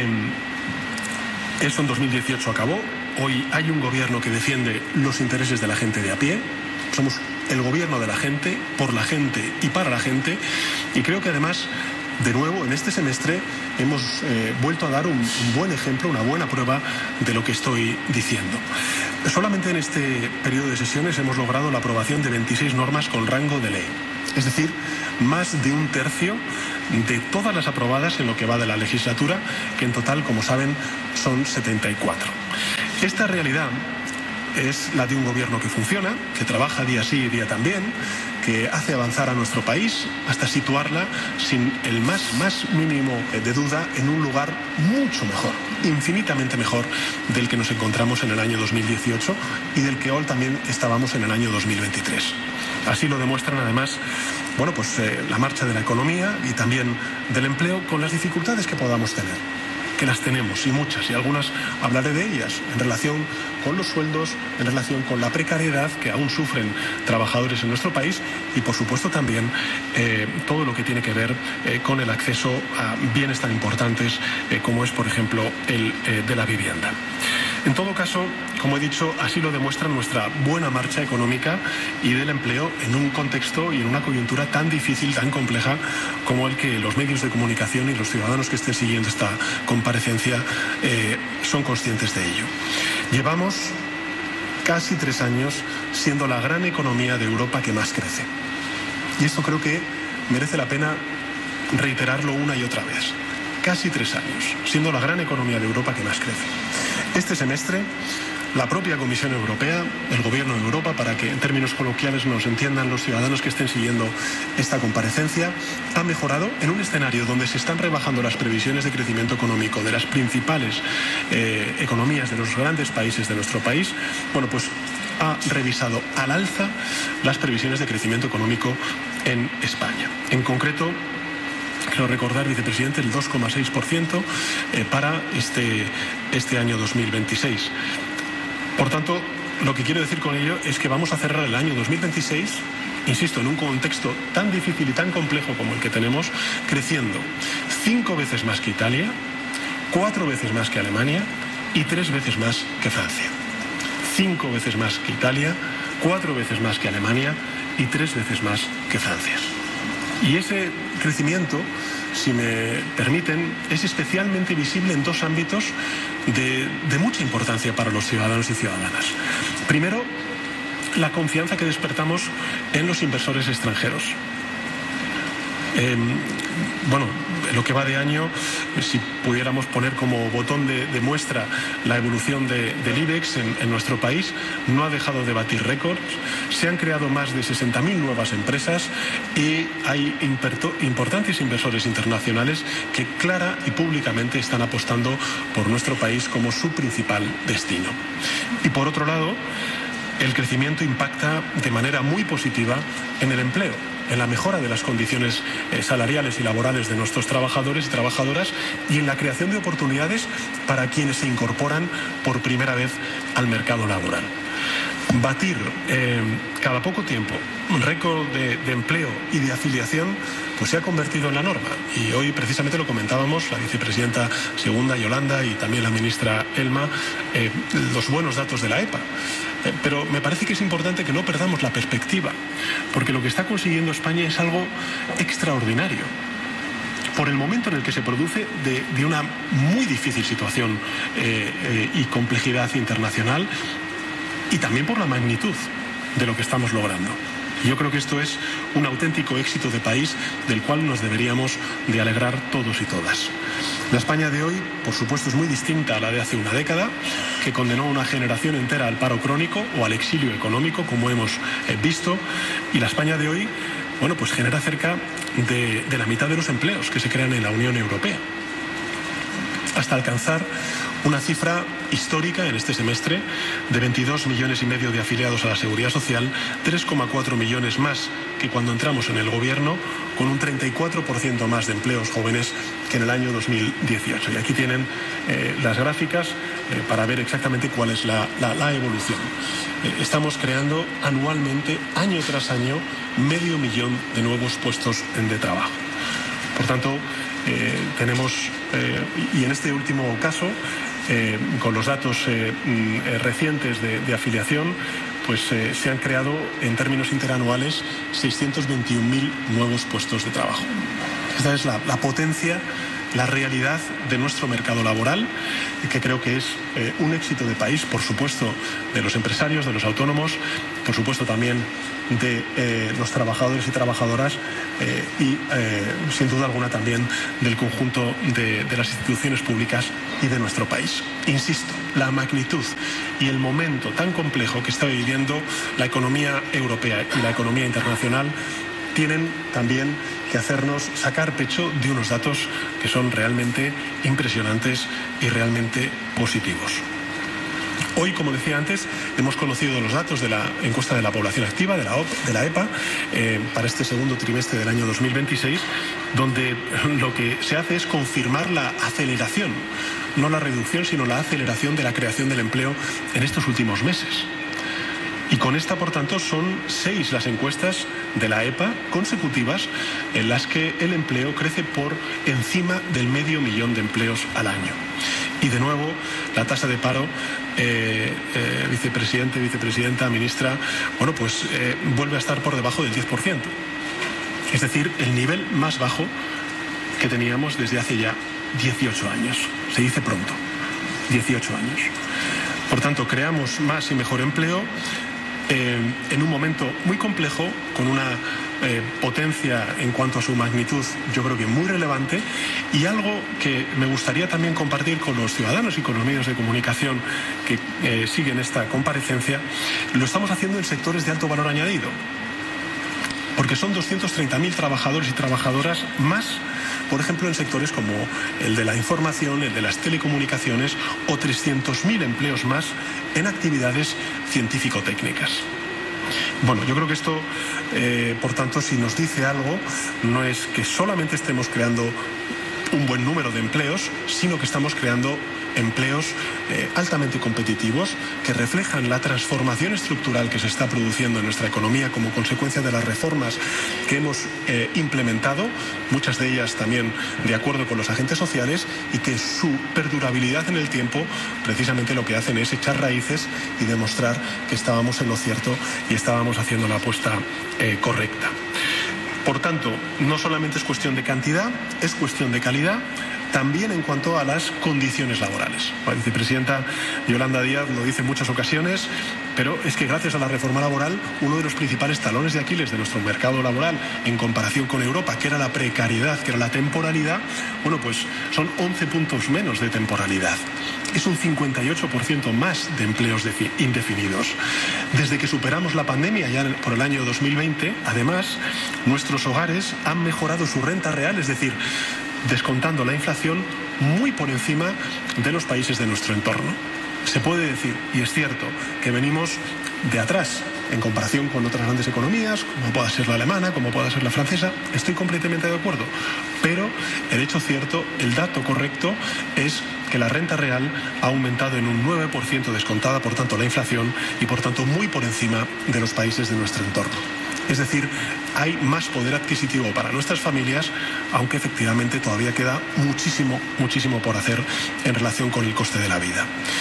eso en dos mil dieciocho acabó. Hoy hay un gobierno que defiende los intereses de la gente de a pie. Somos el gobierno de la gente, por la gente y para la gente, y creo que además, de nuevo, en este semestre hemos eh, vuelto a dar un, un buen ejemplo, una buena prueba de lo que estoy diciendo. Solamente en este periodo de sesiones hemos logrado la aprobación de veintiséis normas con rango de ley. Es decir, más de un tercio de todas las aprobadas en lo que va de la legislatura, que en total, como saben, son setenta y cuatro. Esta realidad es la de un gobierno que funciona, que trabaja día sí y día también, que hace avanzar a nuestro país hasta situarla sin el más, más mínimo de duda en un lugar mucho mejor, infinitamente mejor del que nos encontramos en el año dos mil dieciocho y del que hoy también estábamos en el año dos mil veintitrés. Así lo demuestran además, bueno, pues eh, la marcha de la economía y también del empleo, con las dificultades que podamos tener, que las tenemos y muchas, y algunas hablaré de ellas en relación con los sueldos, en relación con la precariedad que aún sufren trabajadores en nuestro país, y por supuesto también eh, todo lo que tiene que ver eh, con el acceso a bienes tan importantes eh, como es, por ejemplo, el eh, de la vivienda. En todo caso, como he dicho, así lo demuestra nuestra buena marcha económica y del empleo en un contexto y en una coyuntura tan difícil, tan compleja como el que los medios de comunicación y los ciudadanos que estén siguiendo esta comparecencia eh, son conscientes de ello. Llevamos casi tres años siendo la gran economía de Europa que más crece. Y esto creo que merece la pena reiterarlo una y otra vez. Casi tres años, siendo la gran economía de Europa que más crece. Este semestre, la propia Comisión Europea, el Gobierno de Europa, para que en términos coloquiales nos entiendan los ciudadanos que estén siguiendo esta comparecencia, ha mejorado en un escenario donde se están rebajando las previsiones de crecimiento económico de las principales eh, economías de los grandes países de nuestro país. Bueno, pues ha revisado al alza las previsiones de crecimiento económico en España. En concreto, quiero recordar, vicepresidente, el dos coma seis por ciento eh, para este, este año dos mil veintiséis. Por tanto, lo que quiero decir con ello es que vamos a cerrar el año dos mil veintiséis, insisto, en un contexto tan difícil y tan complejo como el que tenemos, creciendo cinco veces más que Italia, cuatro veces más que Alemania y tres veces más que Francia. Cinco veces más que Italia, cuatro veces más que Alemania y tres veces más que Francia. Y ese crecimiento, si me permiten, es especialmente visible en dos ámbitos de, de mucha importancia para los ciudadanos y ciudadanas. Primero, la confianza que despertamos en los inversores extranjeros. Eh, bueno, lo que va de año, si pudiéramos poner como botón de, de muestra la evolución de, del IBEX en, en nuestro país, no ha dejado de batir récords. Se han creado más de sesenta mil nuevas empresas y hay importantes inversores internacionales que clara y públicamente están apostando por nuestro país como su principal destino. Y por otro lado, el crecimiento impacta de manera muy positiva en el empleo, en la mejora de las condiciones eh, salariales y laborales de nuestros trabajadores y trabajadoras y en la creación de oportunidades para quienes se incorporan por primera vez al mercado laboral. batir eh, cada poco tiempo un récord de, de empleo y de afiliación pues se ha convertido en la norma. Y hoy precisamente lo comentábamos, la vicepresidenta segunda Yolanda y también la ministra Elma, eh, los buenos datos de la EPA. Eh, pero me parece que es importante que no perdamos la perspectiva, porque lo que está consiguiendo España es algo extraordinario. Por el momento en el que se produce de, de una muy difícil situación eh, eh, y complejidad internacional, y también por la magnitud de lo que estamos logrando. Yo creo que esto es un auténtico éxito de país del cual nos deberíamos de alegrar todos y todas. La España de hoy, por supuesto, es muy distinta a la de hace una década, que condenó a una generación entera al paro crónico o al exilio económico, como hemos eh, visto, y la España de hoy, bueno, pues genera cerca de, de la mitad de los empleos que se crean en la Unión Europea, hasta alcanzar una cifra histórica en este semestre de veintidós millones y medio de afiliados a la Seguridad Social, tres coma cuatro millones más que cuando entramos en el gobierno, con un treinta y cuatro por ciento más de empleos jóvenes que en el año dos mil dieciocho. Y aquí tienen eh, las gráficas eh, para ver exactamente cuál es la, la, la evolución. Eh, estamos creando anualmente, año tras año, medio millón de nuevos puestos de trabajo. Por tanto, eh, tenemos, eh, y en este último caso, Eh, con los datos eh, eh, recientes de, de afiliación, pues eh, se han creado en términos interanuales seiscientos veintiún mil nuevos puestos de trabajo. Esta es la, la potencia, la realidad de nuestro mercado laboral, que creo que es eh, un éxito de país, por supuesto, de los empresarios, de los autónomos, por supuesto también de eh, los trabajadores y trabajadoras eh, y, eh, sin duda alguna, también del conjunto de, de las instituciones públicas y de nuestro país. Insisto, la magnitud y el momento tan complejo que está viviendo la economía europea y la economía internacional tienen también que hacernos sacar pecho de unos datos que son realmente impresionantes y realmente positivos. Hoy, como decía antes, hemos conocido los datos de la encuesta de la población activa, de la, O P, de la EPA, eh, para este segundo trimestre del año dos mil veintiséis, donde lo que se hace es confirmar la aceleración, no la reducción, sino la aceleración de la creación del empleo en estos últimos meses. Y con esta, por tanto, son seis las encuestas de la EPA consecutivas en las que el empleo crece por encima del medio millón de empleos al año. Y de nuevo, la tasa de paro, eh, eh, vicepresidente, vicepresidenta, ministra, bueno, pues eh, vuelve a estar por debajo del diez por ciento. Es decir, el nivel más bajo que teníamos desde hace ya dieciocho años. Se dice pronto, dieciocho años. Por tanto, creamos más y mejor empleo eh, en un momento muy complejo, con una eh, potencia en cuanto a su magnitud, yo creo que muy relevante, y algo que me gustaría también compartir con los ciudadanos y con los medios de comunicación que eh, siguen esta comparecencia. Lo estamos haciendo en sectores de alto valor añadido, porque son doscientos treinta mil trabajadores y trabajadoras más, por ejemplo, en sectores como el de la información, el de las telecomunicaciones, o trescientos mil empleos más en actividades científico-técnicas. Bueno, yo creo que esto, eh, por tanto, si nos dice algo, no es que solamente estemos creando un buen número de empleos, sino que estamos creando empleos eh, altamente competitivos que reflejan la transformación estructural que se está produciendo en nuestra economía como consecuencia de las reformas que hemos eh, implementado, muchas de ellas también de acuerdo con los agentes sociales, y que su perdurabilidad en el tiempo precisamente lo que hacen es echar raíces y demostrar que estábamos en lo cierto y estábamos haciendo la apuesta eh, correcta. Por tanto, no solamente es cuestión de cantidad, es cuestión de calidad, también en cuanto a las condiciones laborales. La vicepresidenta Yolanda Díaz lo dice en muchas ocasiones, pero es que gracias a la reforma laboral, uno de los principales talones de Aquiles de nuestro mercado laboral en comparación con Europa, que era la precariedad, que era la temporalidad, bueno, pues son once puntos menos de temporalidad. Es un cincuenta y ocho por ciento más de empleos indefinidos. Desde que superamos la pandemia, ya por el año dos mil veinte, además, nuestros hogares han mejorado su renta real, es decir, descontando la inflación, muy por encima de los países de nuestro entorno. Se puede decir, y es cierto, que venimos de atrás, en comparación con otras grandes economías, como pueda ser la alemana, como pueda ser la francesa. Estoy completamente de acuerdo. Pero el hecho cierto, el dato correcto es que la renta real ha aumentado en un nueve por ciento descontada, por tanto, la inflación y, por tanto, muy por encima de los países de nuestro entorno. Es decir, hay más poder adquisitivo para nuestras familias, aunque efectivamente todavía queda muchísimo, muchísimo por hacer en relación con el coste de la vida.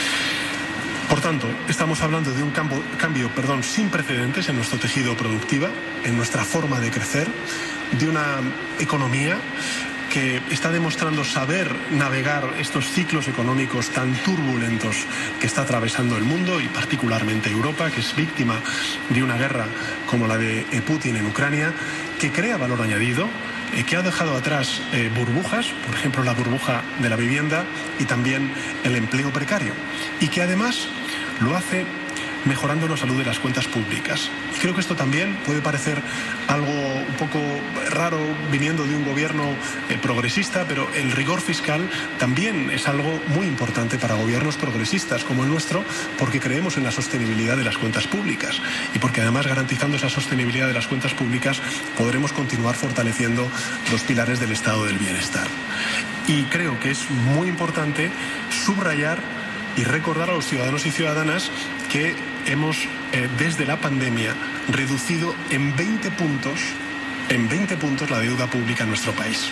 Por tanto, estamos hablando de un cambio, cambio perdón, sin precedentes en nuestro tejido productivo, en nuestra forma de crecer, de una economía que está demostrando saber navegar estos ciclos económicos tan turbulentos que está atravesando el mundo y particularmente Europa, que es víctima de una guerra como la de Putin en Ucrania, que crea valor añadido, eh, que ha dejado atrás eh, burbujas, por ejemplo la burbuja de la vivienda y también el empleo precario, y que además lo hace mejorando la salud de las cuentas públicas. Y creo que esto también puede parecer algo un poco raro viniendo de un gobierno eh, progresista, pero el rigor fiscal también es algo muy importante para gobiernos progresistas como el nuestro, porque creemos en la sostenibilidad de las cuentas públicas y porque además garantizando esa sostenibilidad de las cuentas públicas podremos continuar fortaleciendo los pilares del estado del bienestar. Y creo que es muy importante subrayar y recordar a los ciudadanos y ciudadanas que hemos, eh, desde la pandemia, reducido en veinte puntos, en veinte puntos la deuda pública en nuestro país.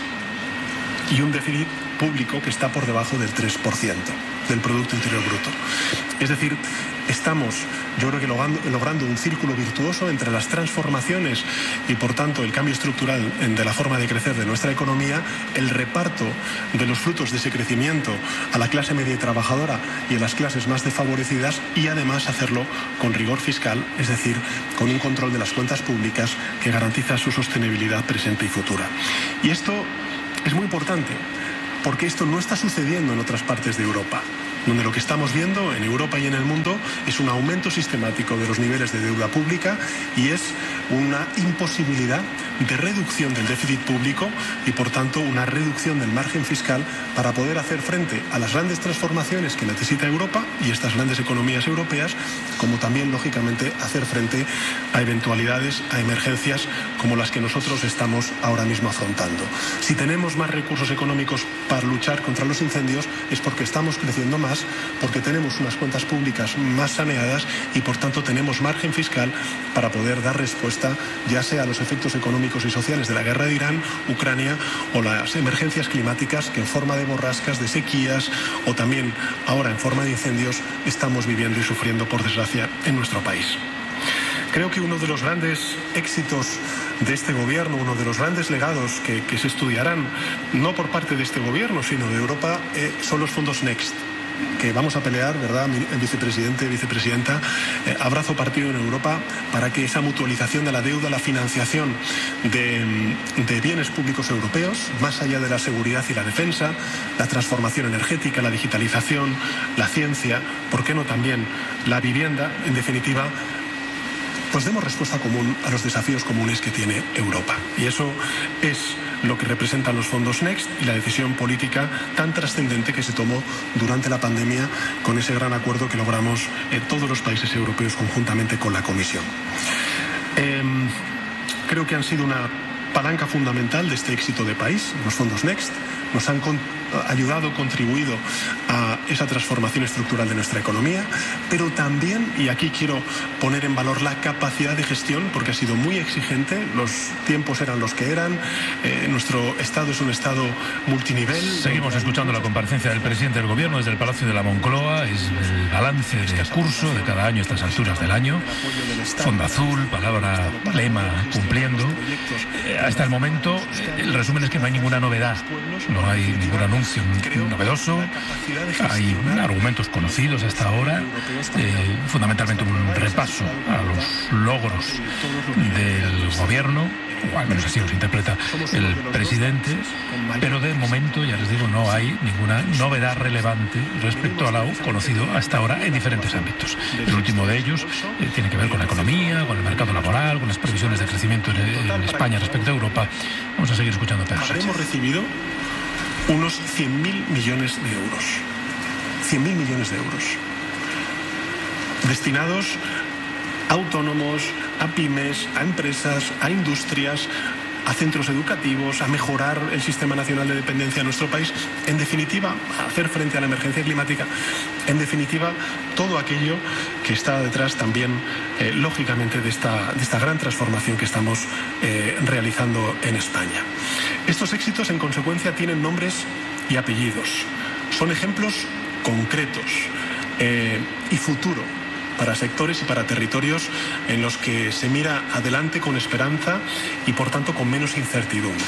Y un déficit público que está por debajo del tres por ciento del Producto Interior Bruto. Es decir, estamos, yo creo que logrando, logrando un círculo virtuoso entre las transformaciones y, por tanto, el cambio estructural de la forma de crecer de nuestra economía, el reparto de los frutos de ese crecimiento a la clase media y trabajadora y a las clases más desfavorecidas, y además hacerlo con rigor fiscal, es decir, con un control de las cuentas públicas que garantiza su sostenibilidad presente y futura. Y esto es muy importante, porque esto no está sucediendo en otras partes de Europa, donde lo que estamos viendo en Europa y en el mundo es un aumento sistemático de los niveles de deuda pública y es una imposibilidad de reducción del déficit público y, por tanto, una reducción del margen fiscal para poder hacer frente a las grandes transformaciones que necesita Europa y estas grandes economías europeas, como también, lógicamente, hacer frente a eventualidades, a emergencias como las que nosotros estamos ahora mismo afrontando. Si tenemos más recursos económicos para luchar contra los incendios es porque estamos creciendo más, porque tenemos unas cuentas públicas más saneadas y, por tanto, tenemos margen fiscal para poder dar respuesta ya sea a los efectos económicos y sociales de la guerra de Irán, Ucrania o las emergencias climáticas que en forma de borrascas, de sequías o también ahora en forma de incendios estamos viviendo y sufriendo, por desgracia, en nuestro país. Creo que uno de los grandes éxitos de este gobierno, uno de los grandes legados que, que se estudiarán, no por parte de este gobierno, sino de Europa, eh, son los fondos Next, que vamos a pelear, ¿verdad, vicepresidente, vicepresidenta? Eh, abrazo partido en Europa para que esa mutualización de la deuda, la financiación de, de bienes públicos europeos, más allá de la seguridad y la defensa, la transformación energética, la digitalización, la ciencia, ¿por qué no también la vivienda, en definitiva, pues demos respuesta común a los desafíos comunes que tiene Europa? Y eso es lo que representan los fondos Next y la decisión política tan trascendente que se tomó durante la pandemia con ese gran acuerdo que logramos eh, todos los países europeos conjuntamente con la Comisión. Eh, creo que han sido una palanca fundamental de este éxito de país, los fondos Next. Nos han con, ayudado, contribuido a esa transformación estructural de nuestra economía, pero también, y aquí quiero poner en valor la capacidad de gestión, porque ha sido muy exigente, los tiempos eran los que eran, eh, nuestro Estado es un Estado multinivel. Seguimos escuchando la comparecencia del presidente del Gobierno desde el Palacio de la Moncloa, es el balance de curso de cada año a estas alturas del año, Fondo Azul, palabra, lema, cumpliendo. Eh, hasta el momento, el resumen es que no hay ninguna novedad, no hay ningún anuncio novedoso, hay argumentos conocidos hasta ahora, eh, fundamentalmente un repaso a los logros del gobierno, o al menos así los interpreta el presidente, pero de momento, ya les digo, no hay ninguna novedad relevante respecto a lo conocido hasta ahora en diferentes ámbitos. El último de ellos eh, tiene que ver con la economía, con el mercado laboral, con las previsiones de crecimiento en, en España respecto a Europa. Vamos a seguir escuchando a Pedro Sánchez. Habremos recibido unos cien mil millones de euros. cien mil millones de euros. Destinados autónomos, a pymes, a empresas, a industrias, a centros educativos, a mejorar el Sistema Nacional de Dependencia de nuestro país, en definitiva, a hacer frente a la emergencia climática, en definitiva, todo aquello que está detrás también, eh, lógicamente, de esta, de esta gran transformación que estamos eh, realizando en España. Estos éxitos, en consecuencia, tienen nombres y apellidos. Son ejemplos concretos eh, y futuro para sectores y para territorios en los que se mira adelante con esperanza y, por tanto, con menos incertidumbre.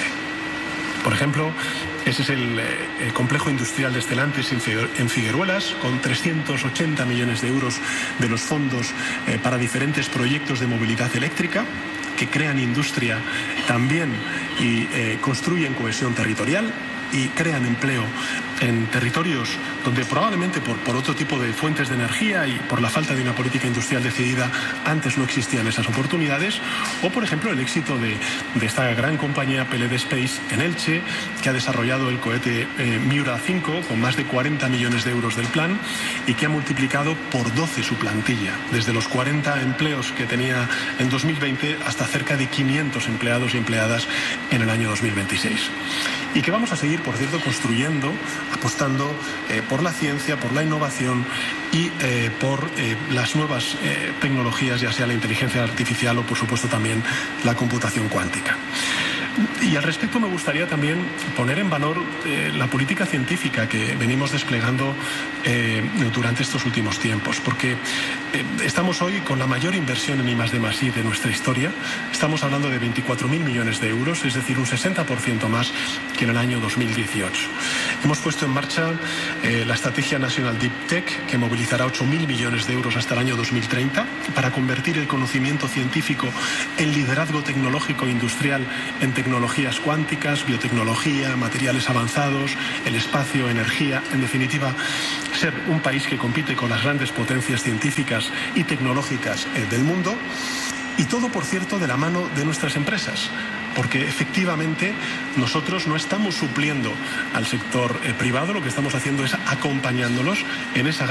Por ejemplo, ese es el, el complejo industrial de Stellantis en Figueruelas, con trescientos ochenta millones de euros de los fondos eh, para diferentes proyectos de movilidad eléctrica que crean industria también y eh, construyen cohesión territorial y crean empleo en territorios donde probablemente por, por otro tipo de fuentes de energía y por la falta de una política industrial decidida antes no existían esas oportunidades, o por ejemplo el éxito de, de esta gran compañía P L D Space en Elche, que ha desarrollado el cohete eh, Miura cinco con más de cuarenta millones de euros del plan y que ha multiplicado por doce su plantilla, desde los cuarenta empleos que tenía en dos mil veinte hasta cerca de quinientos empleados y empleadas en el año dos mil veintiséis. Y que vamos a seguir, por cierto, construyendo, apostando eh, por la ciencia, por la innovación y eh, por eh, las nuevas eh, tecnologías, ya sea la inteligencia artificial o, por supuesto, también la computación cuántica. Y al respecto me gustaría también poner en valor eh, la política científica que venimos desplegando eh, durante estos últimos tiempos, porque eh, estamos hoy con la mayor inversión en I más D más I de nuestra historia. Estamos hablando de veinticuatro mil millones de euros, es decir, un sesenta por ciento más que en el año dos mil dieciocho. Hemos puesto en marcha eh, la Estrategia Nacional Deep Tech, que movilizará ocho mil millones de euros hasta el año dos mil treinta para convertir el conocimiento científico en liderazgo tecnológico e industrial en tecnologías cuánticas, biotecnología, materiales avanzados, el espacio, energía, en definitiva, ser un país que compite con las grandes potencias científicas y tecnológicas eh, del mundo. Y todo, por cierto, de la mano de nuestras empresas, porque efectivamente nosotros no estamos supliendo al sector eh, privado, lo que estamos haciendo es acompañándolos en esa